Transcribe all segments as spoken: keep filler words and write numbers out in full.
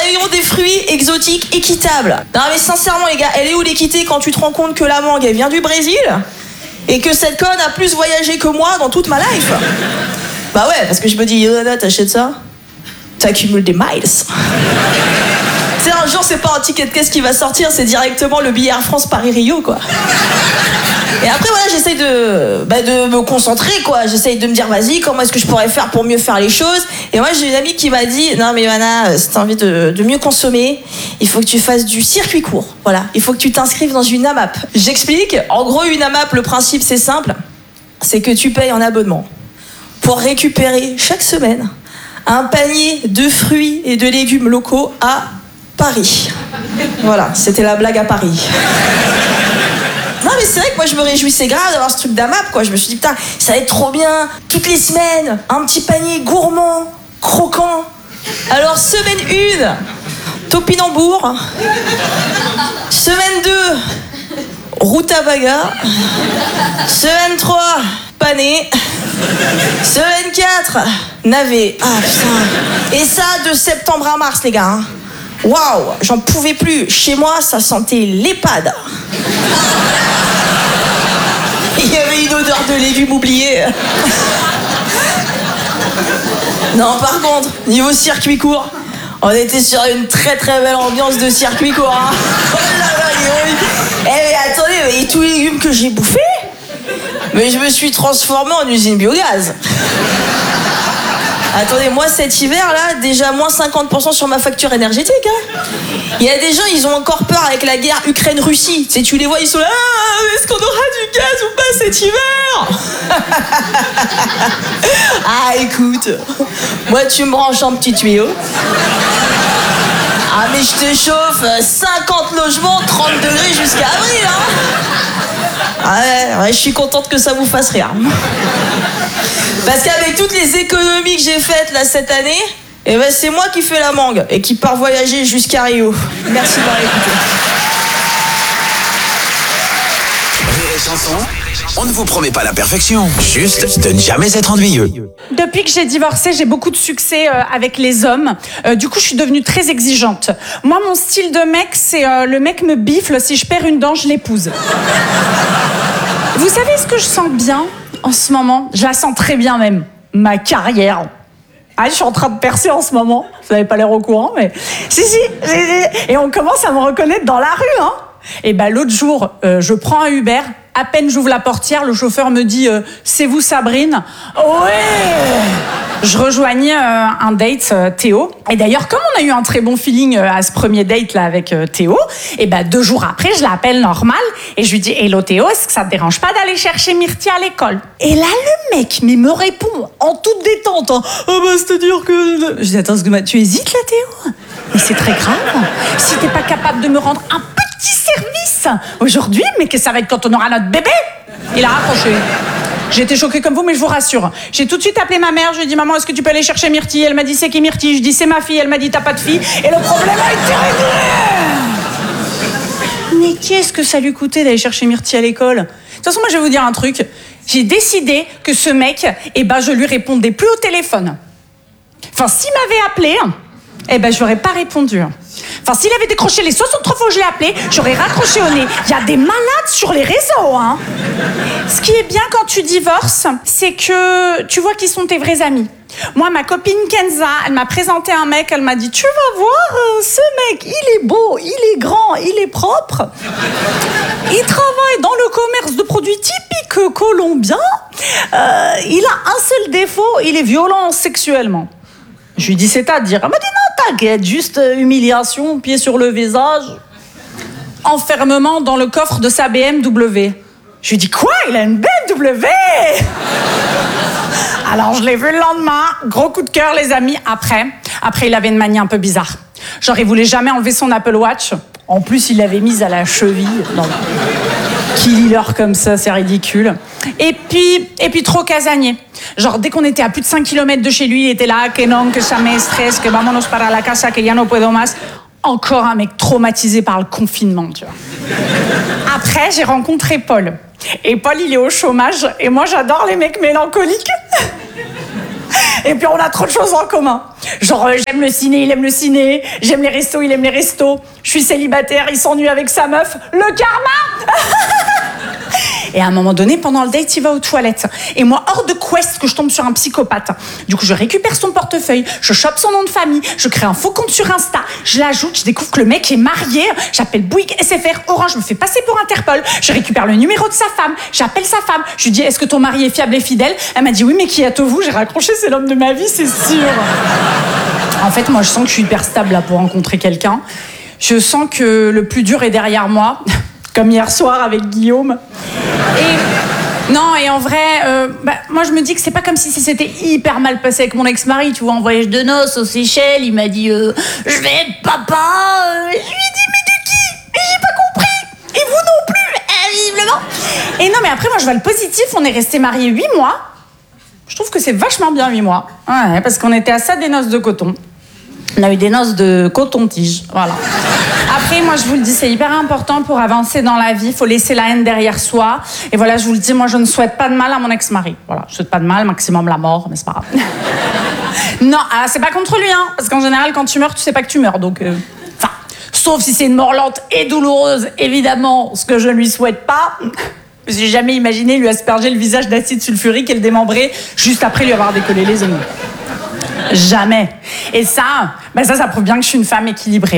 rayon des fruits exotiques équitables. Non mais sincèrement les gars, elle est où l'équité quand tu te rends compte que la mangue elle vient du Brésil et que cette conne a plus voyagé que moi dans toute ma life? Bah ouais, parce que je me dis, Yoda, t'achètes ça, t'accumules des miles. C'est un jour, c'est pas un ticket de caisse qui va sortir, c'est directement le billet Air France Paris-Rio, quoi. Et après, voilà, j'essaye de, bah, de me concentrer, quoi. J'essaye de me dire, vas-y, comment est-ce que je pourrais faire pour mieux faire les choses? Et moi, j'ai une amie qui m'a dit, non, mais Ivana, si t'as envie de, de mieux consommer, il faut que tu fasses du circuit court. Voilà, il faut que tu t'inscrives dans une AMAP. J'explique. En gros, une AMAP, le principe, c'est simple. C'est que tu payes en abonnement pour récupérer chaque semaine un panier de fruits et de légumes locaux à Paris. Voilà, c'était la blague à Paris. Non mais c'est vrai que moi je me réjouissais grave d'avoir ce truc d'AMAP, quoi. Je me suis dit putain, ça va être trop bien. Toutes les semaines, un petit panier gourmand, croquant. Alors semaine une, topinambour. Semaine deux, rutabaga. Semaine trois, pané. Semaine quatre, navet. Ah putain. Et ça de septembre à mars les gars, hein. Waouh, j'en pouvais plus. Chez moi, ça sentait l'EHPAD. Il y avait une odeur de légumes oubliés. Non, par contre, niveau circuit court, on était sur une très très belle ambiance de circuit court. Hein. Oh là là, eh mais attendez, et tous les légumes que j'ai bouffés, mais je me suis transformé en usine biogaz. Attendez, moi cet hiver là, déjà moins cinquante pour cent sur ma facture énergétique. Hein. Il y a des gens, ils ont encore peur avec la guerre Ukraine-Russie. Tu sais, tu les vois, ils sont là, ah, est-ce qu'on aura du gaz ou pas cet hiver? Ah écoute, moi tu me branches en petit tuyau. Ah mais je te chauffe, cinquante logements, trente degrés jusqu'à avril. Hein. Ah ouais, ouais, je suis contente que ça vous fasse rire. Parce qu'avec toutes les économies que j'ai faites là cette année, eh ben c'est moi qui fais la mangue et qui part voyager jusqu'à Rio. Merci d'avoir écouté. Rire et chanson, on ne vous promet pas la perfection, juste de ne jamais être ennuyeux. Depuis que j'ai divorcé, j'ai beaucoup de succès euh, avec les hommes. Euh, du coup, je suis devenue très exigeante. Moi, mon style de mec, c'est euh, le mec me bifle, si je perds une dent, je l'épouse. Vous savez ce que je sens bien en ce moment? Je la sens très bien même. Ma carrière. Ah, je suis en train de percer en ce moment. Vous n'avez pas l'air au courant, mais... Si, si, si, si. Et on commence à me reconnaître dans la rue, hein. Et ben l'autre jour, euh, je prends un Uber. À peine j'ouvre la portière, le chauffeur me dit euh, « C'est vous Sabrine ?» Ouais. Je rejoignais euh, un date, euh, Théo. Et d'ailleurs, comme on a eu un très bon feeling euh, à ce premier date là avec euh, Théo, et ben deux jours après, je l'appelle normal et je lui dis « Hello Théo, est-ce que ça te dérange pas d'aller chercher Myrtille à l'école ?» Et là, le mec mais me répond en toute détente. Hein, « Ah bah c'est-à-dire que... » Je dis « Attends, tu hésites là Théo ? Mais c'est très grave. Si t'es pas capable de me rendre un petit service aujourd'hui, mais que ça va être quand on aura notre bébé. » Il a raccroché. J'ai été choquée comme vous, mais je vous rassure. J'ai tout de suite appelé ma mère, je lui ai dit « Maman, est-ce que tu peux aller chercher Myrtille ?» Elle m'a dit « C'est qui Myrtille ?» Je dis « C'est ma fille. » Elle m'a dit « T'as pas de fille ?» Et le problème a été réglé. Mais qu'est-ce que ça lui coûtait d'aller chercher Myrtille à l'école? De toute façon, moi, je vais vous dire un truc. J'ai décidé que ce mec, eh ben, je lui répondais plus au téléphone. Enfin, s'il m'avait appelé, eh ben, je n'aurais pas répondu. Enfin, s'il avait décroché les soixante-trois fois où je l'ai appelé, j'aurais raccroché au nez. Il y a des malades sur les réseaux, hein. Ce qui est bien quand tu divorces, c'est que tu vois qui sont tes vrais amis. Moi, ma copine Kenza, elle m'a présenté un mec, elle m'a dit « Tu vas voir, euh, ce mec, il est beau, il est grand, il est propre. Il travaille dans le commerce de produits typiques colombiens. Euh, il a un seul défaut, il est violent sexuellement. » Je lui dis « C'est-à-dire ?» Elle m'a dit « Non, t'inquiète, juste humiliation, pied sur le visage. Enfermement dans le coffre de sa B M W. » Je lui dis « Quoi? Il a une B M W ?» Alors, je l'ai vu le lendemain. Gros coup de cœur, les amis. Après, après, il avait une manie un peu bizarre. Genre, il voulait jamais enlever son Apple Watch. En plus, il l'avait mise à la cheville. Non. Killer comme ça, c'est ridicule. Et puis, et puis trop casanier. Genre, dès qu'on était à plus de cinq kilomètres de chez lui, il était là, que non, que ça me stresse, que vámonos para la casa, que ya no puedo más. Encore un mec traumatisé par le confinement, tu vois. Après, j'ai rencontré Paul. Et Paul, il est au chômage. Et moi, j'adore les mecs mélancoliques. Et puis on a trop de choses en commun. Genre, euh, j'aime le ciné, il aime le ciné. J'aime les restos, il aime les restos. Je suis célibataire, il s'ennuie avec sa meuf. Le karma. Et à un moment donné, pendant le date, il va aux toilettes. Et moi, hors de quest que je tombe sur un psychopathe. Du coup, je récupère son portefeuille, je chope son nom de famille, je crée un faux compte sur Insta, je l'ajoute, je découvre que le mec est marié, j'appelle Bouygues, S F R, Orange, je me fais passer pour Interpol, je récupère le numéro de sa femme, j'appelle sa femme, je lui dis, est-ce que ton mari est fiable et fidèle? Elle m'a dit, oui, mais qui êtes-vous? J'ai raccroché, c'est l'homme de ma vie, c'est sûr. En fait, moi, je sens que je suis hyper stable là pour rencontrer quelqu'un. Je sens que le plus dur est derrière moi. Comme hier soir avec Guillaume. Et non, et en vrai, euh, bah, moi je me dis que c'est pas comme si c'était hyper mal passé avec mon ex-mari, tu vois, en voyage de noces aux Seychelles, il m'a dit euh, je vais être papa. Euh, je lui ai dit mais de qui? Et j'ai pas compris. Et vous non plus, euh, visiblement. Et non, mais après moi je vois le positif, on est restés mariés huit mois. Je trouve que c'est vachement bien huit mois. Ouais, parce qu'on était à ça des noces de coton. On a eu des noces de coton-tige, voilà. Après, moi, je vous le dis, c'est hyper important pour avancer dans la vie. Il faut laisser la haine derrière soi. Et voilà, je vous le dis, moi, je ne souhaite pas de mal à mon ex-mari. Voilà, je souhaite pas de mal, maximum la mort, mais c'est pas grave. Non, ah, c'est pas contre lui, hein, parce qu'en général, quand tu meurs, tu sais pas que tu meurs, donc... Euh... Enfin, sauf si c'est une mort lente et douloureuse, évidemment, ce que je ne lui souhaite pas. J'ai jamais imaginé lui asperger le visage d'acide sulfurique et le démembrer juste après lui avoir décollé les ongles. Jamais. Et ça, ben ça, ça prouve bien que je suis une femme équilibrée.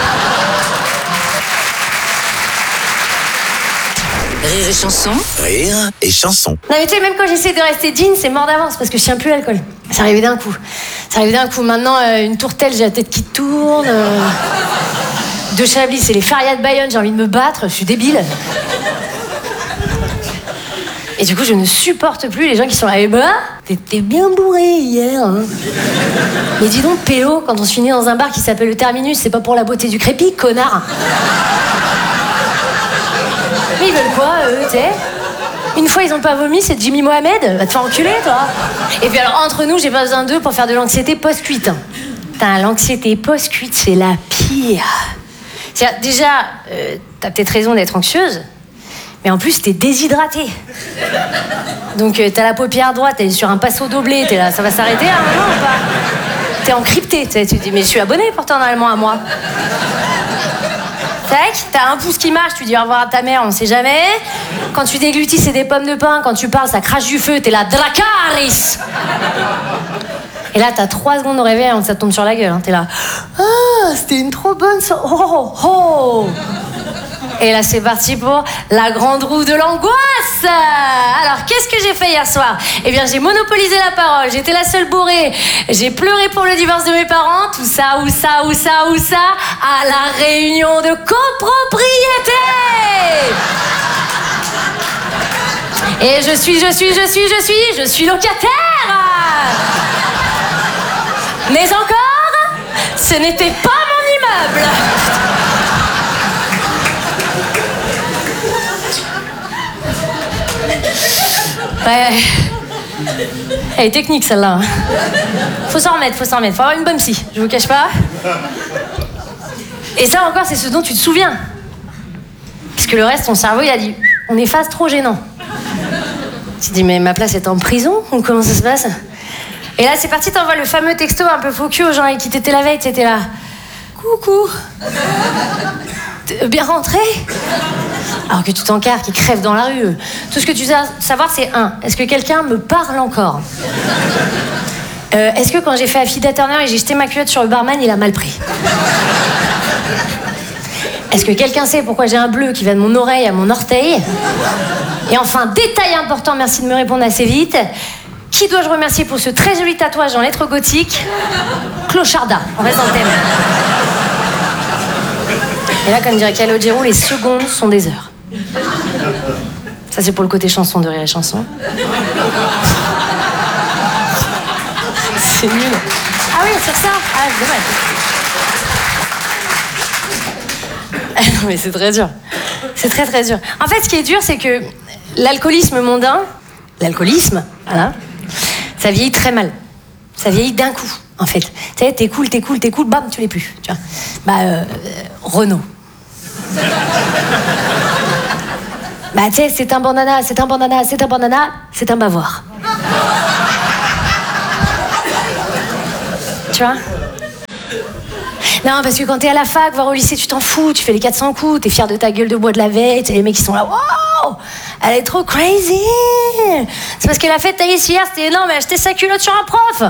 Rire et chanson. Rire et chanson. Non mais tu sais, même quand j'essaie de rester digne, c'est mort d'avance parce que je tiens plus l'alcool. Ça arrivait d'un coup. Ça arrivait d'un coup. Maintenant, euh, une tourtelle, j'ai la tête qui tourne. Euh... De Chablis, c'est les farias de Bayonne, j'ai envie de me battre, je suis débile. Et du coup, je ne supporte plus les gens qui sont là. Eh ben, t'étais bien bourré hier. Hein. Mais dis donc, Pélo, quand on se finit dans un bar qui s'appelle le Terminus, c'est pas pour la beauté du crépi, connard. Mais ils veulent quoi, eux, tu sais? Une fois, ils ont pas vomi, c'est Jimmy Mohamed. Va te faire enculer, toi. Et puis alors, entre nous, j'ai pas besoin d'eux pour faire de l'anxiété post-cuite. Putain, l'anxiété post-cuite, c'est la pire. C'est-à-dire, déjà, euh, t'as peut-être raison d'être anxieuse. Mais en plus, t'es déshydratée. Donc, euh, t'as la paupière droite, t'es sur un passo doblé, t'es là, ça va s'arrêter à un moment ou pas? T'es encrypté, tu te dis, mais je suis abonnée pourtant normalement à moi. Tac, t'as un pouce qui marche, tu dis au revoir à ta mère, on sait jamais. Quand tu déglutis, c'est des pommes de pain. Quand tu parles, ça crache du feu, t'es là, Dracarys. Et là, t'as trois secondes au réveil avant que ça te tombe sur la gueule. Hein. T'es là, ah, c'était une trop bonne soirée. Oh, oh, oh. Et là, c'est parti pour la grande roue de l'angoisse. Alors, qu'est-ce que j'ai fait hier soir? Eh bien, j'ai monopolisé la parole. J'étais la seule bourrée. J'ai pleuré pour le divorce de mes parents. Tout ça, où ça, où ça, où ça? À la réunion de copropriété. Et je suis, je suis, je suis, je suis, je suis locataire. Mais encore, ce n'était pas mon immeuble. Ouais. Elle est technique celle-là. Faut s'en remettre, faut s'en remettre. Faut avoir une bonne psy, je vous cache pas. Et ça encore, c'est ce dont tu te souviens. Parce que le reste, ton cerveau, il a dit, on est face trop gênant. Tu te dis, mais ma place est en prison ou comment ça se passe? Et là, c'est parti, t'envoies le fameux texto un peu faux cul aux gens avec qui t'étais la veille, t'étais là. Coucou. Bien rentré? Alors que tu t'encarres, qui crève dans la rue. Tout ce que tu dois savoir, c'est un, est-ce que quelqu'un me parle encore? euh, Est-ce que quand j'ai fait Affida Turner et j'ai jeté ma culotte sur le barman, il a mal pris? Est-ce que quelqu'un sait pourquoi j'ai un bleu qui va de mon oreille à mon orteil? Et enfin, détail important, merci de me répondre assez vite. Qui dois-je remercier pour ce très joli tatouage en lettres gothiques? Clocharda, on reste dans le thème. Et là, comme dirait Calogero, les secondes sont des heures. Ça, c'est pour le côté chanson de Rire et Chanson. C'est nul. Ah oui, sur ça. Ah, c'est dommage. Non, mais c'est très dur. C'est très, très dur. En fait, ce qui est dur, c'est que l'alcoolisme mondain, l'alcoolisme, voilà, ça vieillit très mal. Ça vieillit d'un coup, en fait. Tu sais, t'es cool, t'es cool, t'es cool, bam, tu l'es plus. Tu vois. Bah, euh, Renaud. Bah, tu sais, c'est un bandana, c'est un bandana, c'est un bandana, c'est un bavoir. Tu vois? Non, parce que quand t'es à la fac, voire au lycée, tu t'en fous, tu fais les quatre cents coups, t'es fier de ta gueule de bois de la veille, t'as les mecs qui sont là, wow, elle est trop crazy. C'est parce qu'elle a fait de tailler hier, c'était énorme, elle a acheté sa culotte sur un prof.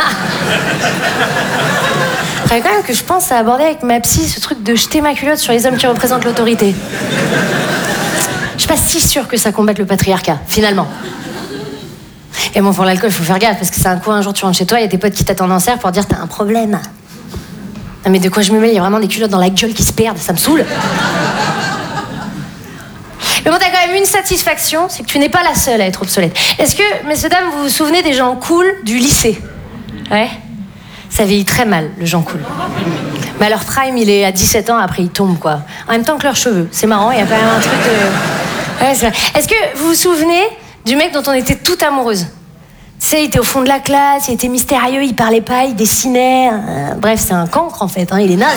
Faudrait quand même que je pense à aborder avec ma psy ce truc de jeter ma culotte sur les hommes qui représentent l'autorité. Je suis pas si sûre que ça combatte le patriarcat, finalement. Et bon, pour l'alcool, il faut faire gaffe, parce que c'est un coup, un jour, tu rentres chez toi, il y a tes potes qui t'attendent en serre pour dire t'as un problème. Non mais de quoi je me mêle, il y a vraiment des culottes dans la gueule qui se perdent, ça me saoule. Mais bon, t'as quand même une satisfaction, c'est que tu n'es pas la seule à être obsolète. Est-ce que, messieurs, dames, vous vous souvenez des gens cool du lycée? Ouais? Ça vieillit très mal, le gens cool. Mais leur prime, il est à dix-sept ans, après ils tombent, quoi. En même temps que leurs cheveux. C'est marrant, il y a quand même un truc de... Ouais, c'est vrai. Est-ce que vous vous souvenez du mec dont on était toutes amoureuses? Tu sais, il était au fond de la classe, il était mystérieux, il parlait pas, il dessinait. Euh, bref, c'est un cancre en fait, hein, il est naze.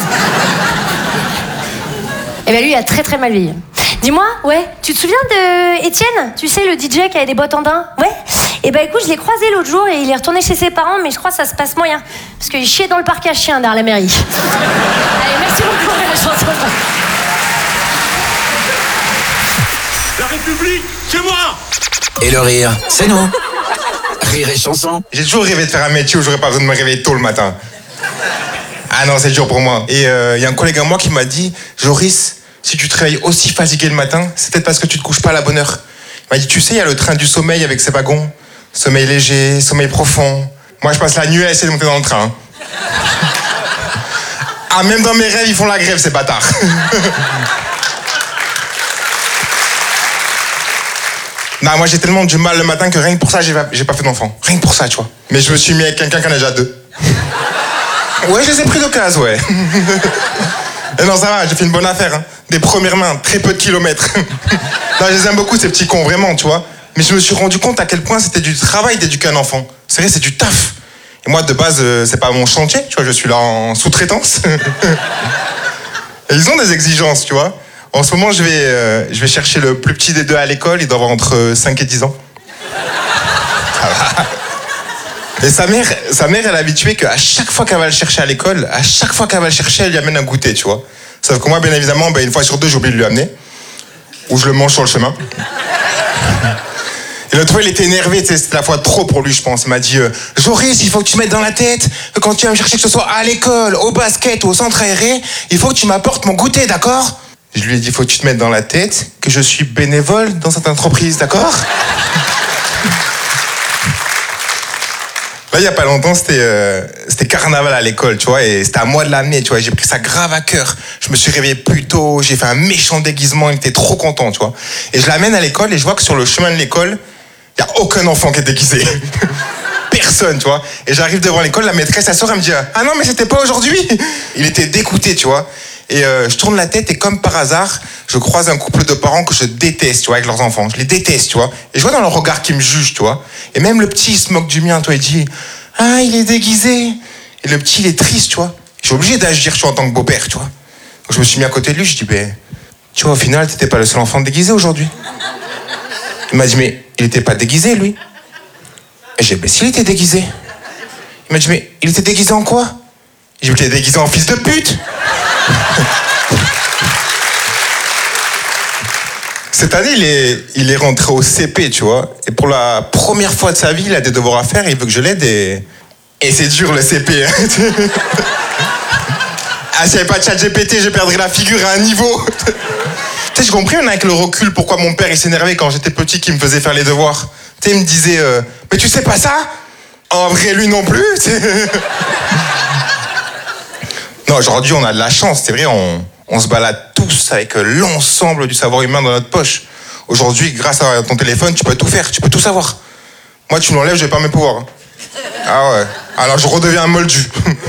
Et bien lui, il a très très mal vieilli. Dis-moi, ouais, tu te souviens de Étienne? Tu sais, le D J qui avait des bottes en daim? Ouais. Et ben écoute, je l'ai croisé l'autre jour et il est retourné chez ses parents, mais je crois que ça se passe moyen. Parce qu'il chiait dans le parc à chiens derrière la mairie. Allez, merci beaucoup, la chanson. La République, c'est moi! Et le rire, c'est nous. Rire et chanson. J'ai toujours rêvé de faire un métier où j'aurais pas besoin de me réveiller tôt le matin. Ah non, c'est dur pour moi. Et il euh, y a un collègue à moi qui m'a dit, Joris, si tu te réveilles aussi fatigué le matin, c'est peut-être parce que tu te couches pas à la bonne heure. Il m'a dit, tu sais, il y a le train du sommeil avec ses wagons. Sommeil léger, sommeil profond. Moi, je passe la nuit à essayer de monter dans le train. Ah, même dans mes rêves, ils font la grève, ces bâtards. Non, moi j'ai tellement du mal le matin que rien que pour ça, j'ai pas, j'ai pas fait d'enfant. Rien que pour ça, tu vois. Mais je me suis mis avec quelqu'un qui en a déjà deux. Ouais, je les ai pris d'occasion, ouais. Et non, ça va, j'ai fait une bonne affaire. Hein. Des premières mains, très peu de kilomètres. Non, je les aime beaucoup, ces petits cons, vraiment, tu vois. Mais je me suis rendu compte à quel point c'était du travail d'éduquer un enfant. C'est vrai, c'est du taf. Et moi, de base, euh, c'est pas mon chantier, tu vois, je suis là en sous-traitance. Et ils ont des exigences, tu vois. En ce moment, je vais, euh, je vais chercher le plus petit des deux à l'école. Il doit avoir entre cinq et dix ans. Et sa mère, sa mère, elle est habituée qu'à chaque fois qu'elle va le chercher à l'école, à chaque fois qu'elle va le chercher, elle lui amène un goûter, tu vois. Sauf que moi, bien évidemment, ben, une fois sur deux, j'ai oublié de lui amener. Ou je le mange sur le chemin. Et l'autre fois, il était énervé, tu sais, c'était la fois trop pour lui, je pense. Il m'a dit, euh, Joris, il faut que tu mettes dans la tête que quand tu vas me chercher, que ce soit à l'école, au basket ou au centre aéré, il faut que tu m'apportes mon goûter, d'accord? Je lui ai dit, faut que tu te mettes dans la tête que je suis bénévole dans cette entreprise, d'accord? Là, il y a pas longtemps, c'était euh, c'était carnaval à l'école, tu vois, et c'était à moi de l'amener, tu vois. J'ai pris ça grave à cœur. Je me suis réveillé plus tôt, j'ai fait un méchant déguisement, il était trop content, tu vois. Et je l'amène à l'école et je vois que sur le chemin de l'école, il y a aucun enfant qui est déguisé. Personne, tu vois. Et j'arrive devant l'école, la maîtresse, elle sort, elle me dit, ah non, mais c'était pas aujourd'hui. Il était dégoûté, tu vois. Et euh, je tourne la tête et comme par hasard, je croise un couple de parents que je déteste, tu vois, avec leurs enfants. Je les déteste, tu vois. Et je vois dans leur regard qu'ils me jugent, tu vois. Et même le petit, il se moque du mien, toi, il dit, ah, il est déguisé. Et le petit, il est triste, tu vois. Je suis obligé d'agir, tu vois, en tant que beau-père, tu vois. Donc je me suis mis à côté de lui, je dis, ben, tu vois, au final, t'étais pas le seul enfant déguisé aujourd'hui. Il m'a dit, mais il était pas déguisé, lui. Et j'ai dit, ben, s'il était déguisé. Il m'a dit, mais il était déguisé en quoi? J'ai dit, il était déguisé en fils de pute. Cette année, il est, il est rentré au C P, tu vois. Et pour la première fois de sa vie, il a des devoirs à faire, il veut que je l'aide et... Et c'est dur, le C P. Hein. Ah, s'il n'y avait pas de chat G P T, je perdrais la figure à un niveau. Tu sais, j'ai compris, on a avec le recul, pourquoi mon père, il s'énervait quand j'étais petit, qu'il me faisait faire les devoirs. Tu sais, il me disait, euh, mais tu sais pas ça? En vrai, lui non plus. Non, aujourd'hui, on a de la chance, c'est vrai, on... On se balade tous avec l'ensemble du savoir humain dans notre poche. Aujourd'hui, grâce à ton téléphone, tu peux tout faire, tu peux tout savoir. Moi, tu me l'enlèves, je vais pas mes pouvoirs. Ah ouais. Alors, je redeviens un moldu.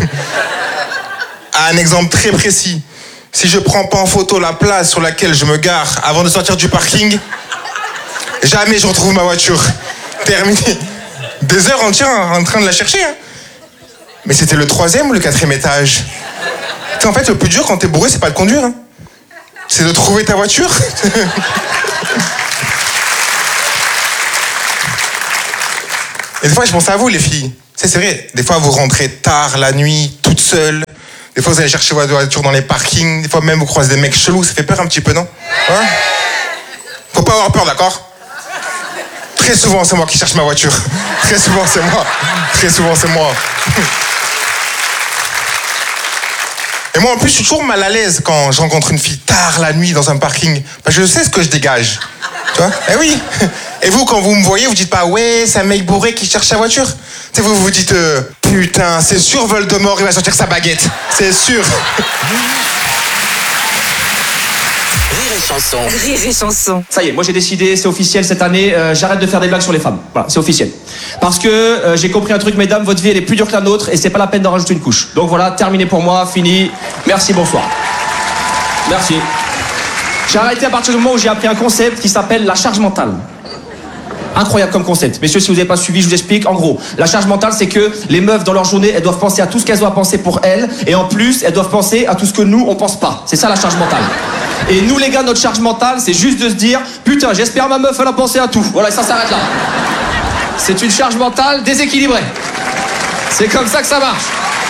Un exemple très précis. Si je prends pas en photo la place sur laquelle je me gare avant de sortir du parking, jamais je retrouve ma voiture. Terminé. Des heures entières en train de la chercher. Hein. Mais c'était le troisième ou le quatrième étage? En fait, le plus dur quand t'es bourré, c'est pas de conduire. Hein. C'est de trouver ta voiture. Et des fois, je pense à vous, les filles. Tu sais, c'est vrai, des fois, vous rentrez tard la nuit, toute seule. Des fois, vous allez chercher votre voiture dans les parkings. Des fois, même, vous croisez des mecs chelous. Ça fait peur un petit peu, non? Hein? Faut pas avoir peur, d'accord? Très souvent, c'est moi qui cherche ma voiture. Très souvent, c'est moi. Très souvent, c'est moi. Et moi, en plus, je suis toujours mal à l'aise quand je rencontre une fille tard la nuit dans un parking. Parce que je sais ce que je dégage. Tu vois? Eh oui. Et vous, quand vous me voyez, vous dites pas, ouais, c'est un mec bourré qui cherche sa voiture. Tu sais, vous vous dites, euh, putain, c'est sûr, Voldemort, il va sortir sa baguette. C'est sûr. Rire et chanson. Rire et chanson. Ça y est, moi j'ai décidé, c'est officiel cette année, euh, j'arrête de faire des blagues sur les femmes. Voilà, c'est officiel. Parce que euh, j'ai compris un truc, mesdames, votre vie elle est plus dure que la nôtre et c'est pas la peine d'en rajouter une couche. Donc voilà, terminé pour moi, fini. Merci, bonsoir. Merci. J'ai arrêté à partir du moment où j'ai appris un concept qui s'appelle la charge mentale. Incroyable comme concept. Messieurs, si vous n'avez pas suivi, je vous explique. En gros, la charge mentale, c'est que les meufs, dans leur journée, elles doivent penser à tout ce qu'elles doivent penser pour elles. Et en plus, elles doivent penser à tout ce que nous, on pense pas. C'est ça la charge mentale. Et nous, les gars, notre charge mentale, c'est juste de se dire, putain, j'espère ma meuf, elle a pensé à tout. Voilà, et ça s'arrête là. C'est une charge mentale déséquilibrée. C'est comme ça que ça marche.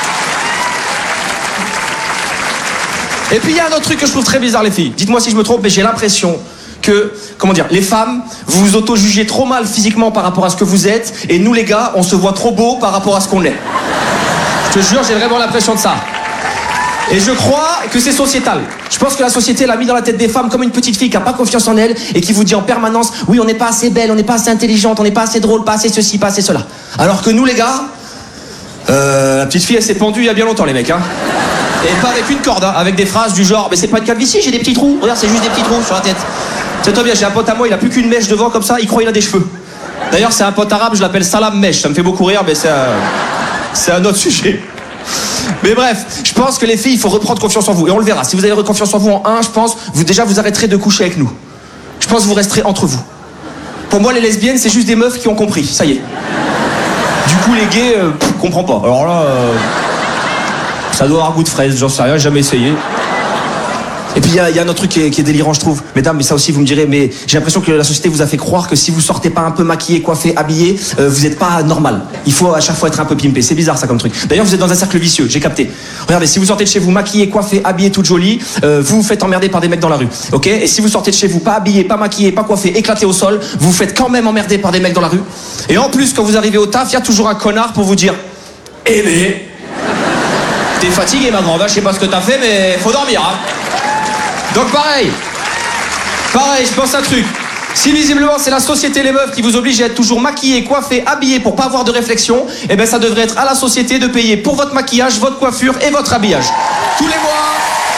Et puis, il y a un autre truc que je trouve très bizarre, les filles. Dites-moi si je me trompe, mais j'ai l'impression que, comment dire, les femmes, vous vous auto-jugez trop mal physiquement par rapport à ce que vous êtes, et nous les gars, on se voit trop beau par rapport à ce qu'on est. Je te jure, j'ai vraiment l'impression de ça. Et je crois que c'est sociétal. Je pense que la société l'a mis dans la tête des femmes comme une petite fille qui n'a pas confiance en elle et qui vous dit en permanence, oui, on n'est pas assez belle, on n'est pas assez intelligente, on n'est pas assez drôle, pas assez ceci, pas assez cela. Alors que nous les gars, euh, la petite fille elle s'est pendue il y a bien longtemps les mecs, hein. Et pas avec une corde, hein, avec des phrases du genre, mais c'est pas une calvitie, j'ai des petits trous, regarde c'est juste des petits trous sur la tête. C'est toi bien, j'ai un pote à moi, il a plus qu'une mèche devant comme ça, il croit qu'il a des cheveux. D'ailleurs c'est un pote arabe, je l'appelle Salam Mèche, ça me fait beaucoup rire, mais c'est un, c'est un autre sujet. Mais bref, je pense que les filles, il faut reprendre confiance en vous. Et on le verra, si vous avez confiance en vous en un, je pense, vous déjà vous arrêterez de coucher avec nous. Je pense que vous resterez entre vous. Pour moi les lesbiennes, c'est juste des meufs qui ont compris, ça y est. Du coup les gays, euh, pff, comprends pas. Alors là... Euh... Ça doit avoir goût de fraise, j'en sais rien, jamais essayé. Et puis il y, y a un autre truc qui est, qui est délirant, je trouve. Mesdames, mais ça aussi vous me direz, mais j'ai l'impression que la société vous a fait croire que si vous sortez pas un peu maquillé, coiffé, habillé, euh, vous êtes pas normal. Il faut à chaque fois être un peu pimpé. C'est bizarre ça comme truc. D'ailleurs vous êtes dans un cercle vicieux, j'ai capté. Regardez, si vous sortez de chez vous maquillé, coiffé, habillé, toute jolie, euh, vous vous faites emmerder par des mecs dans la rue. Ok? Et si vous sortez de chez vous pas habillé, pas maquillé, pas coiffé, éclaté au sol, vous vous faites quand même emmerder par des mecs dans la rue. Et en plus, quand vous arrivez au taf, il y a toujours un connard pour vous dire, eh mais... T'es fatigué ma grande, hein, je sais pas ce que t'as fait mais faut dormir hein. Donc pareil, pareil, je pense à un truc. Si visiblement c'est la société les meufs qui vous oblige à être toujours maquillés, coiffés, habillés pour pas avoir de réflexion, eh ben ça devrait être à la société de payer pour votre maquillage, votre coiffure et votre habillage. Tous les mois.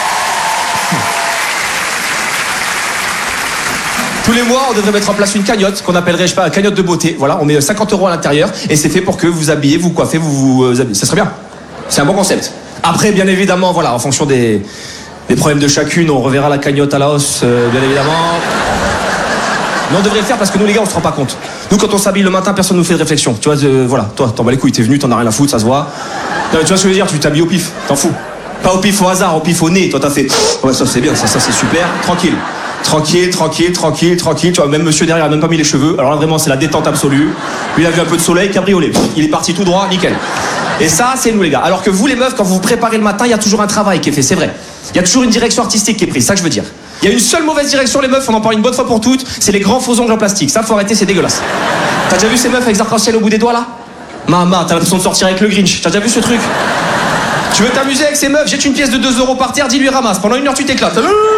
Tous les mois, on devrait mettre en place une cagnotte qu'on appellerait, je sais pas, une cagnotte de beauté. Voilà, on met cinquante euros à l'intérieur et c'est fait pour que vous habillez, vous coiffez, vous vous euh, habillez. Ça serait bien. C'est un bon concept. Après, bien évidemment, voilà, en fonction des, des problèmes de chacune, on reverra la cagnotte à la hausse, euh, bien évidemment. Mais on devrait le faire parce que nous, les gars, on se rend pas compte. Nous, quand on s'habille le matin, personne nous fait de réflexion. Tu vois, euh, voilà, toi, t'en bats les couilles, t'es venu, t'en as rien à foutre, ça se voit. Non, mais tu vois ce que je veux dire, tu t'habilles au pif, t'en fous. Pas au pif au hasard, au pif au nez, toi t'as fait. Ouais, ça c'est bien, ça, ça c'est super, tranquille. Tranquille, tranquille, tranquille, tranquille. Tu vois, même monsieur derrière a même pas mis les cheveux. Alors là, vraiment, c'est la détente absolue. Lui, il a vu un peu de soleil, cabriolet. Il est parti tout droit, nickel. Et ça, c'est nous, les gars. Alors que vous, les meufs, quand vous vous préparez le matin, il y a toujours un travail qui est fait, c'est vrai. Il y a toujours une direction artistique qui est prise, c'est ça que je veux dire. Il y a une seule mauvaise direction, les meufs, on en parle une bonne fois pour toutes, c'est les grands faux ongles en plastique. Ça, faut arrêter, c'est dégueulasse. T'as déjà vu ces meufs avec des arcs-en-ciel au bout des doigts, là? Maman, t'as l'impression de sortir avec le Grinch. T'as déjà vu ce truc? Tu veux t'amuser avec ces meufs, jette une pièce de deux euros par terre, dis-lui ramasse. Pendant une heure, tu t'éclates.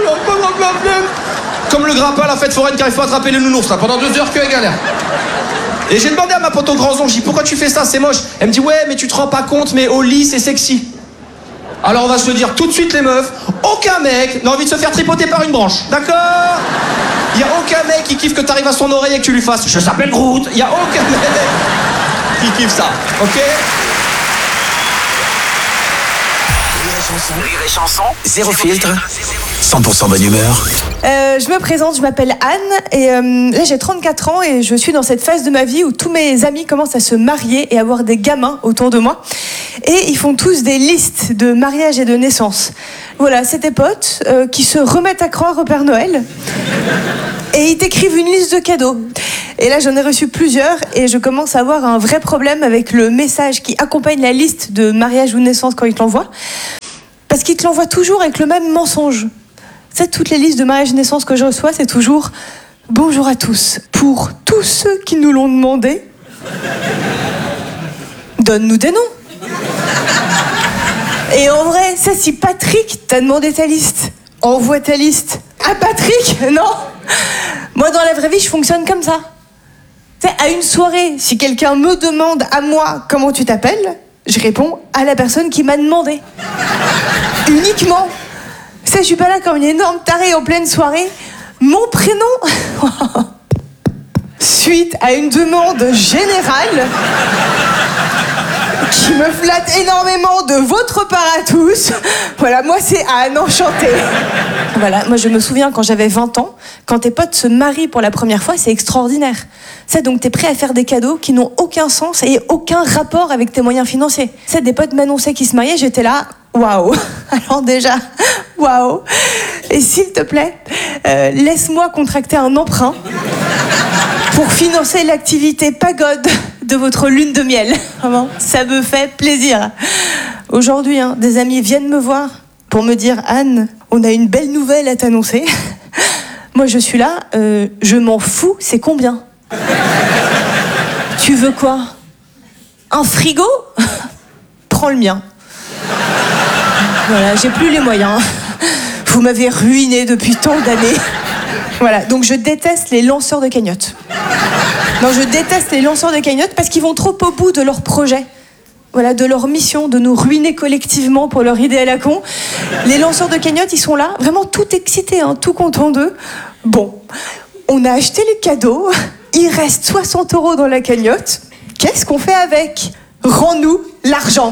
Comme le grappin à la fête foraine qui arrive pas à attraper le nounours, là. Pendant deux heures, que elle galère. Et j'ai demandé à ma pote au grand ongle, j'ai dit pourquoi tu fais ça, c'est moche. Elle me dit ouais, mais tu te rends pas compte, mais au lit, c'est sexy. Alors on va se le dire tout de suite, les meufs, aucun mec n'a envie de se faire tripoter par une branche, d'accord? Il y a aucun mec qui kiffe que t'arrives à son oreille et que tu lui fasses je s'appelle Groot. Il y a aucun mec qui kiffe ça, ok? Rire et chanson, zéro filtre, cent pour cent bonne humeur. Euh, je me présente, je m'appelle Anne et euh, là j'ai trente-quatre ans et je suis dans cette phase de ma vie où tous mes amis commencent à se marier et avoir des gamins autour de moi et ils font tous des listes de mariage et de naissance. Voilà, c'est tes potes euh, qui se remettent à croire au Père Noël et ils t'écrivent une liste de cadeaux. Et là, j'en ai reçu plusieurs et je commence à avoir un vrai problème avec le message qui accompagne la liste de mariage ou de naissance quand ils te l'envoient. Parce qu'ils te l'envoient toujours avec le même mensonge. Tu sais, toutes les listes de mariage et de naissance que je reçois, c'est toujours « Bonjour à tous. Pour tous ceux qui nous l'ont demandé, donne-nous des noms. » Et en vrai, ça, si Patrick t'a demandé ta liste, envoie ta liste à Patrick, non. Moi, dans la vraie vie, je fonctionne comme ça. Tu sais, à une soirée, si quelqu'un me demande à moi comment tu t'appelles, je réponds à la personne qui m'a demandé. Uniquement. Tu sais, je suis pas là comme une énorme tarée en pleine soirée. Mon prénom, suite à une demande générale qui me flatte énormément de votre part à tous. Voilà, moi c'est Anne, enchantée. Voilà, moi je me souviens quand j'avais vingt ans, quand tes potes se marient pour la première fois, c'est extraordinaire. Ça, donc t'es prêt à faire des cadeaux qui n'ont aucun sens et aucun rapport avec tes moyens financiers. Ça, des potes m'annonçaient qu'ils se mariaient, j'étais là, waouh. Alors déjà, waouh. Et s'il te plaît, euh, laisse-moi contracter un emprunt pour financer l'activité pagode de votre lune de miel. Vraiment, ça me fait plaisir. Aujourd'hui, hein, des amis viennent me voir pour me dire « Anne, on a une belle nouvelle à t'annoncer. » Moi, je suis là, euh, je m'en fous, c'est combien ? Tu veux quoi ? Un frigo ? Prends le mien. Voilà, j'ai plus les moyens. Vous m'avez ruiné depuis tant d'années. Voilà, donc je déteste les lanceurs de cagnottes. Non, je déteste les lanceurs de cagnottes parce qu'ils vont trop au bout de leur projet. Voilà, de leur mission, de nous ruiner collectivement pour leur idée à la con. Les lanceurs de cagnottes, ils sont là, vraiment tout excités, hein, tout contents d'eux. Bon, on a acheté les cadeaux, il reste soixante euros dans la cagnotte. Qu'est-ce qu'on fait avec ? Rends-nous l'argent.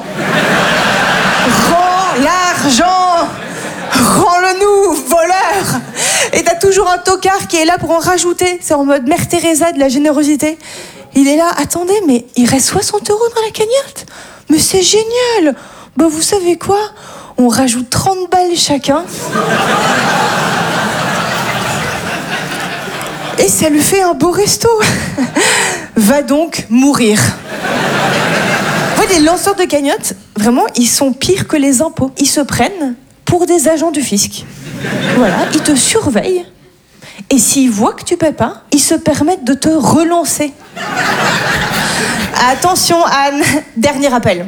Rends l'argent. Rends-le-nous, voleur. Et t'as toujours un tocard qui est là pour en rajouter. C'est en mode Mère Teresa de la générosité. Il est là, attendez, mais il reste soixante euros dans la cagnotte. Mais c'est génial. Bah vous savez quoi ? On rajoute trente balles chacun. Et ça lui fait un beau resto. Va donc mourir. Vous voyez, les lanceurs de cagnottes, vraiment, ils sont pires que les impôts. Ils se prennent pour des agents du fisc. Voilà, ils te surveillent. Et s'ils voient que tu paies pas, ils se permettent de te relancer. Attention Anne, dernier appel.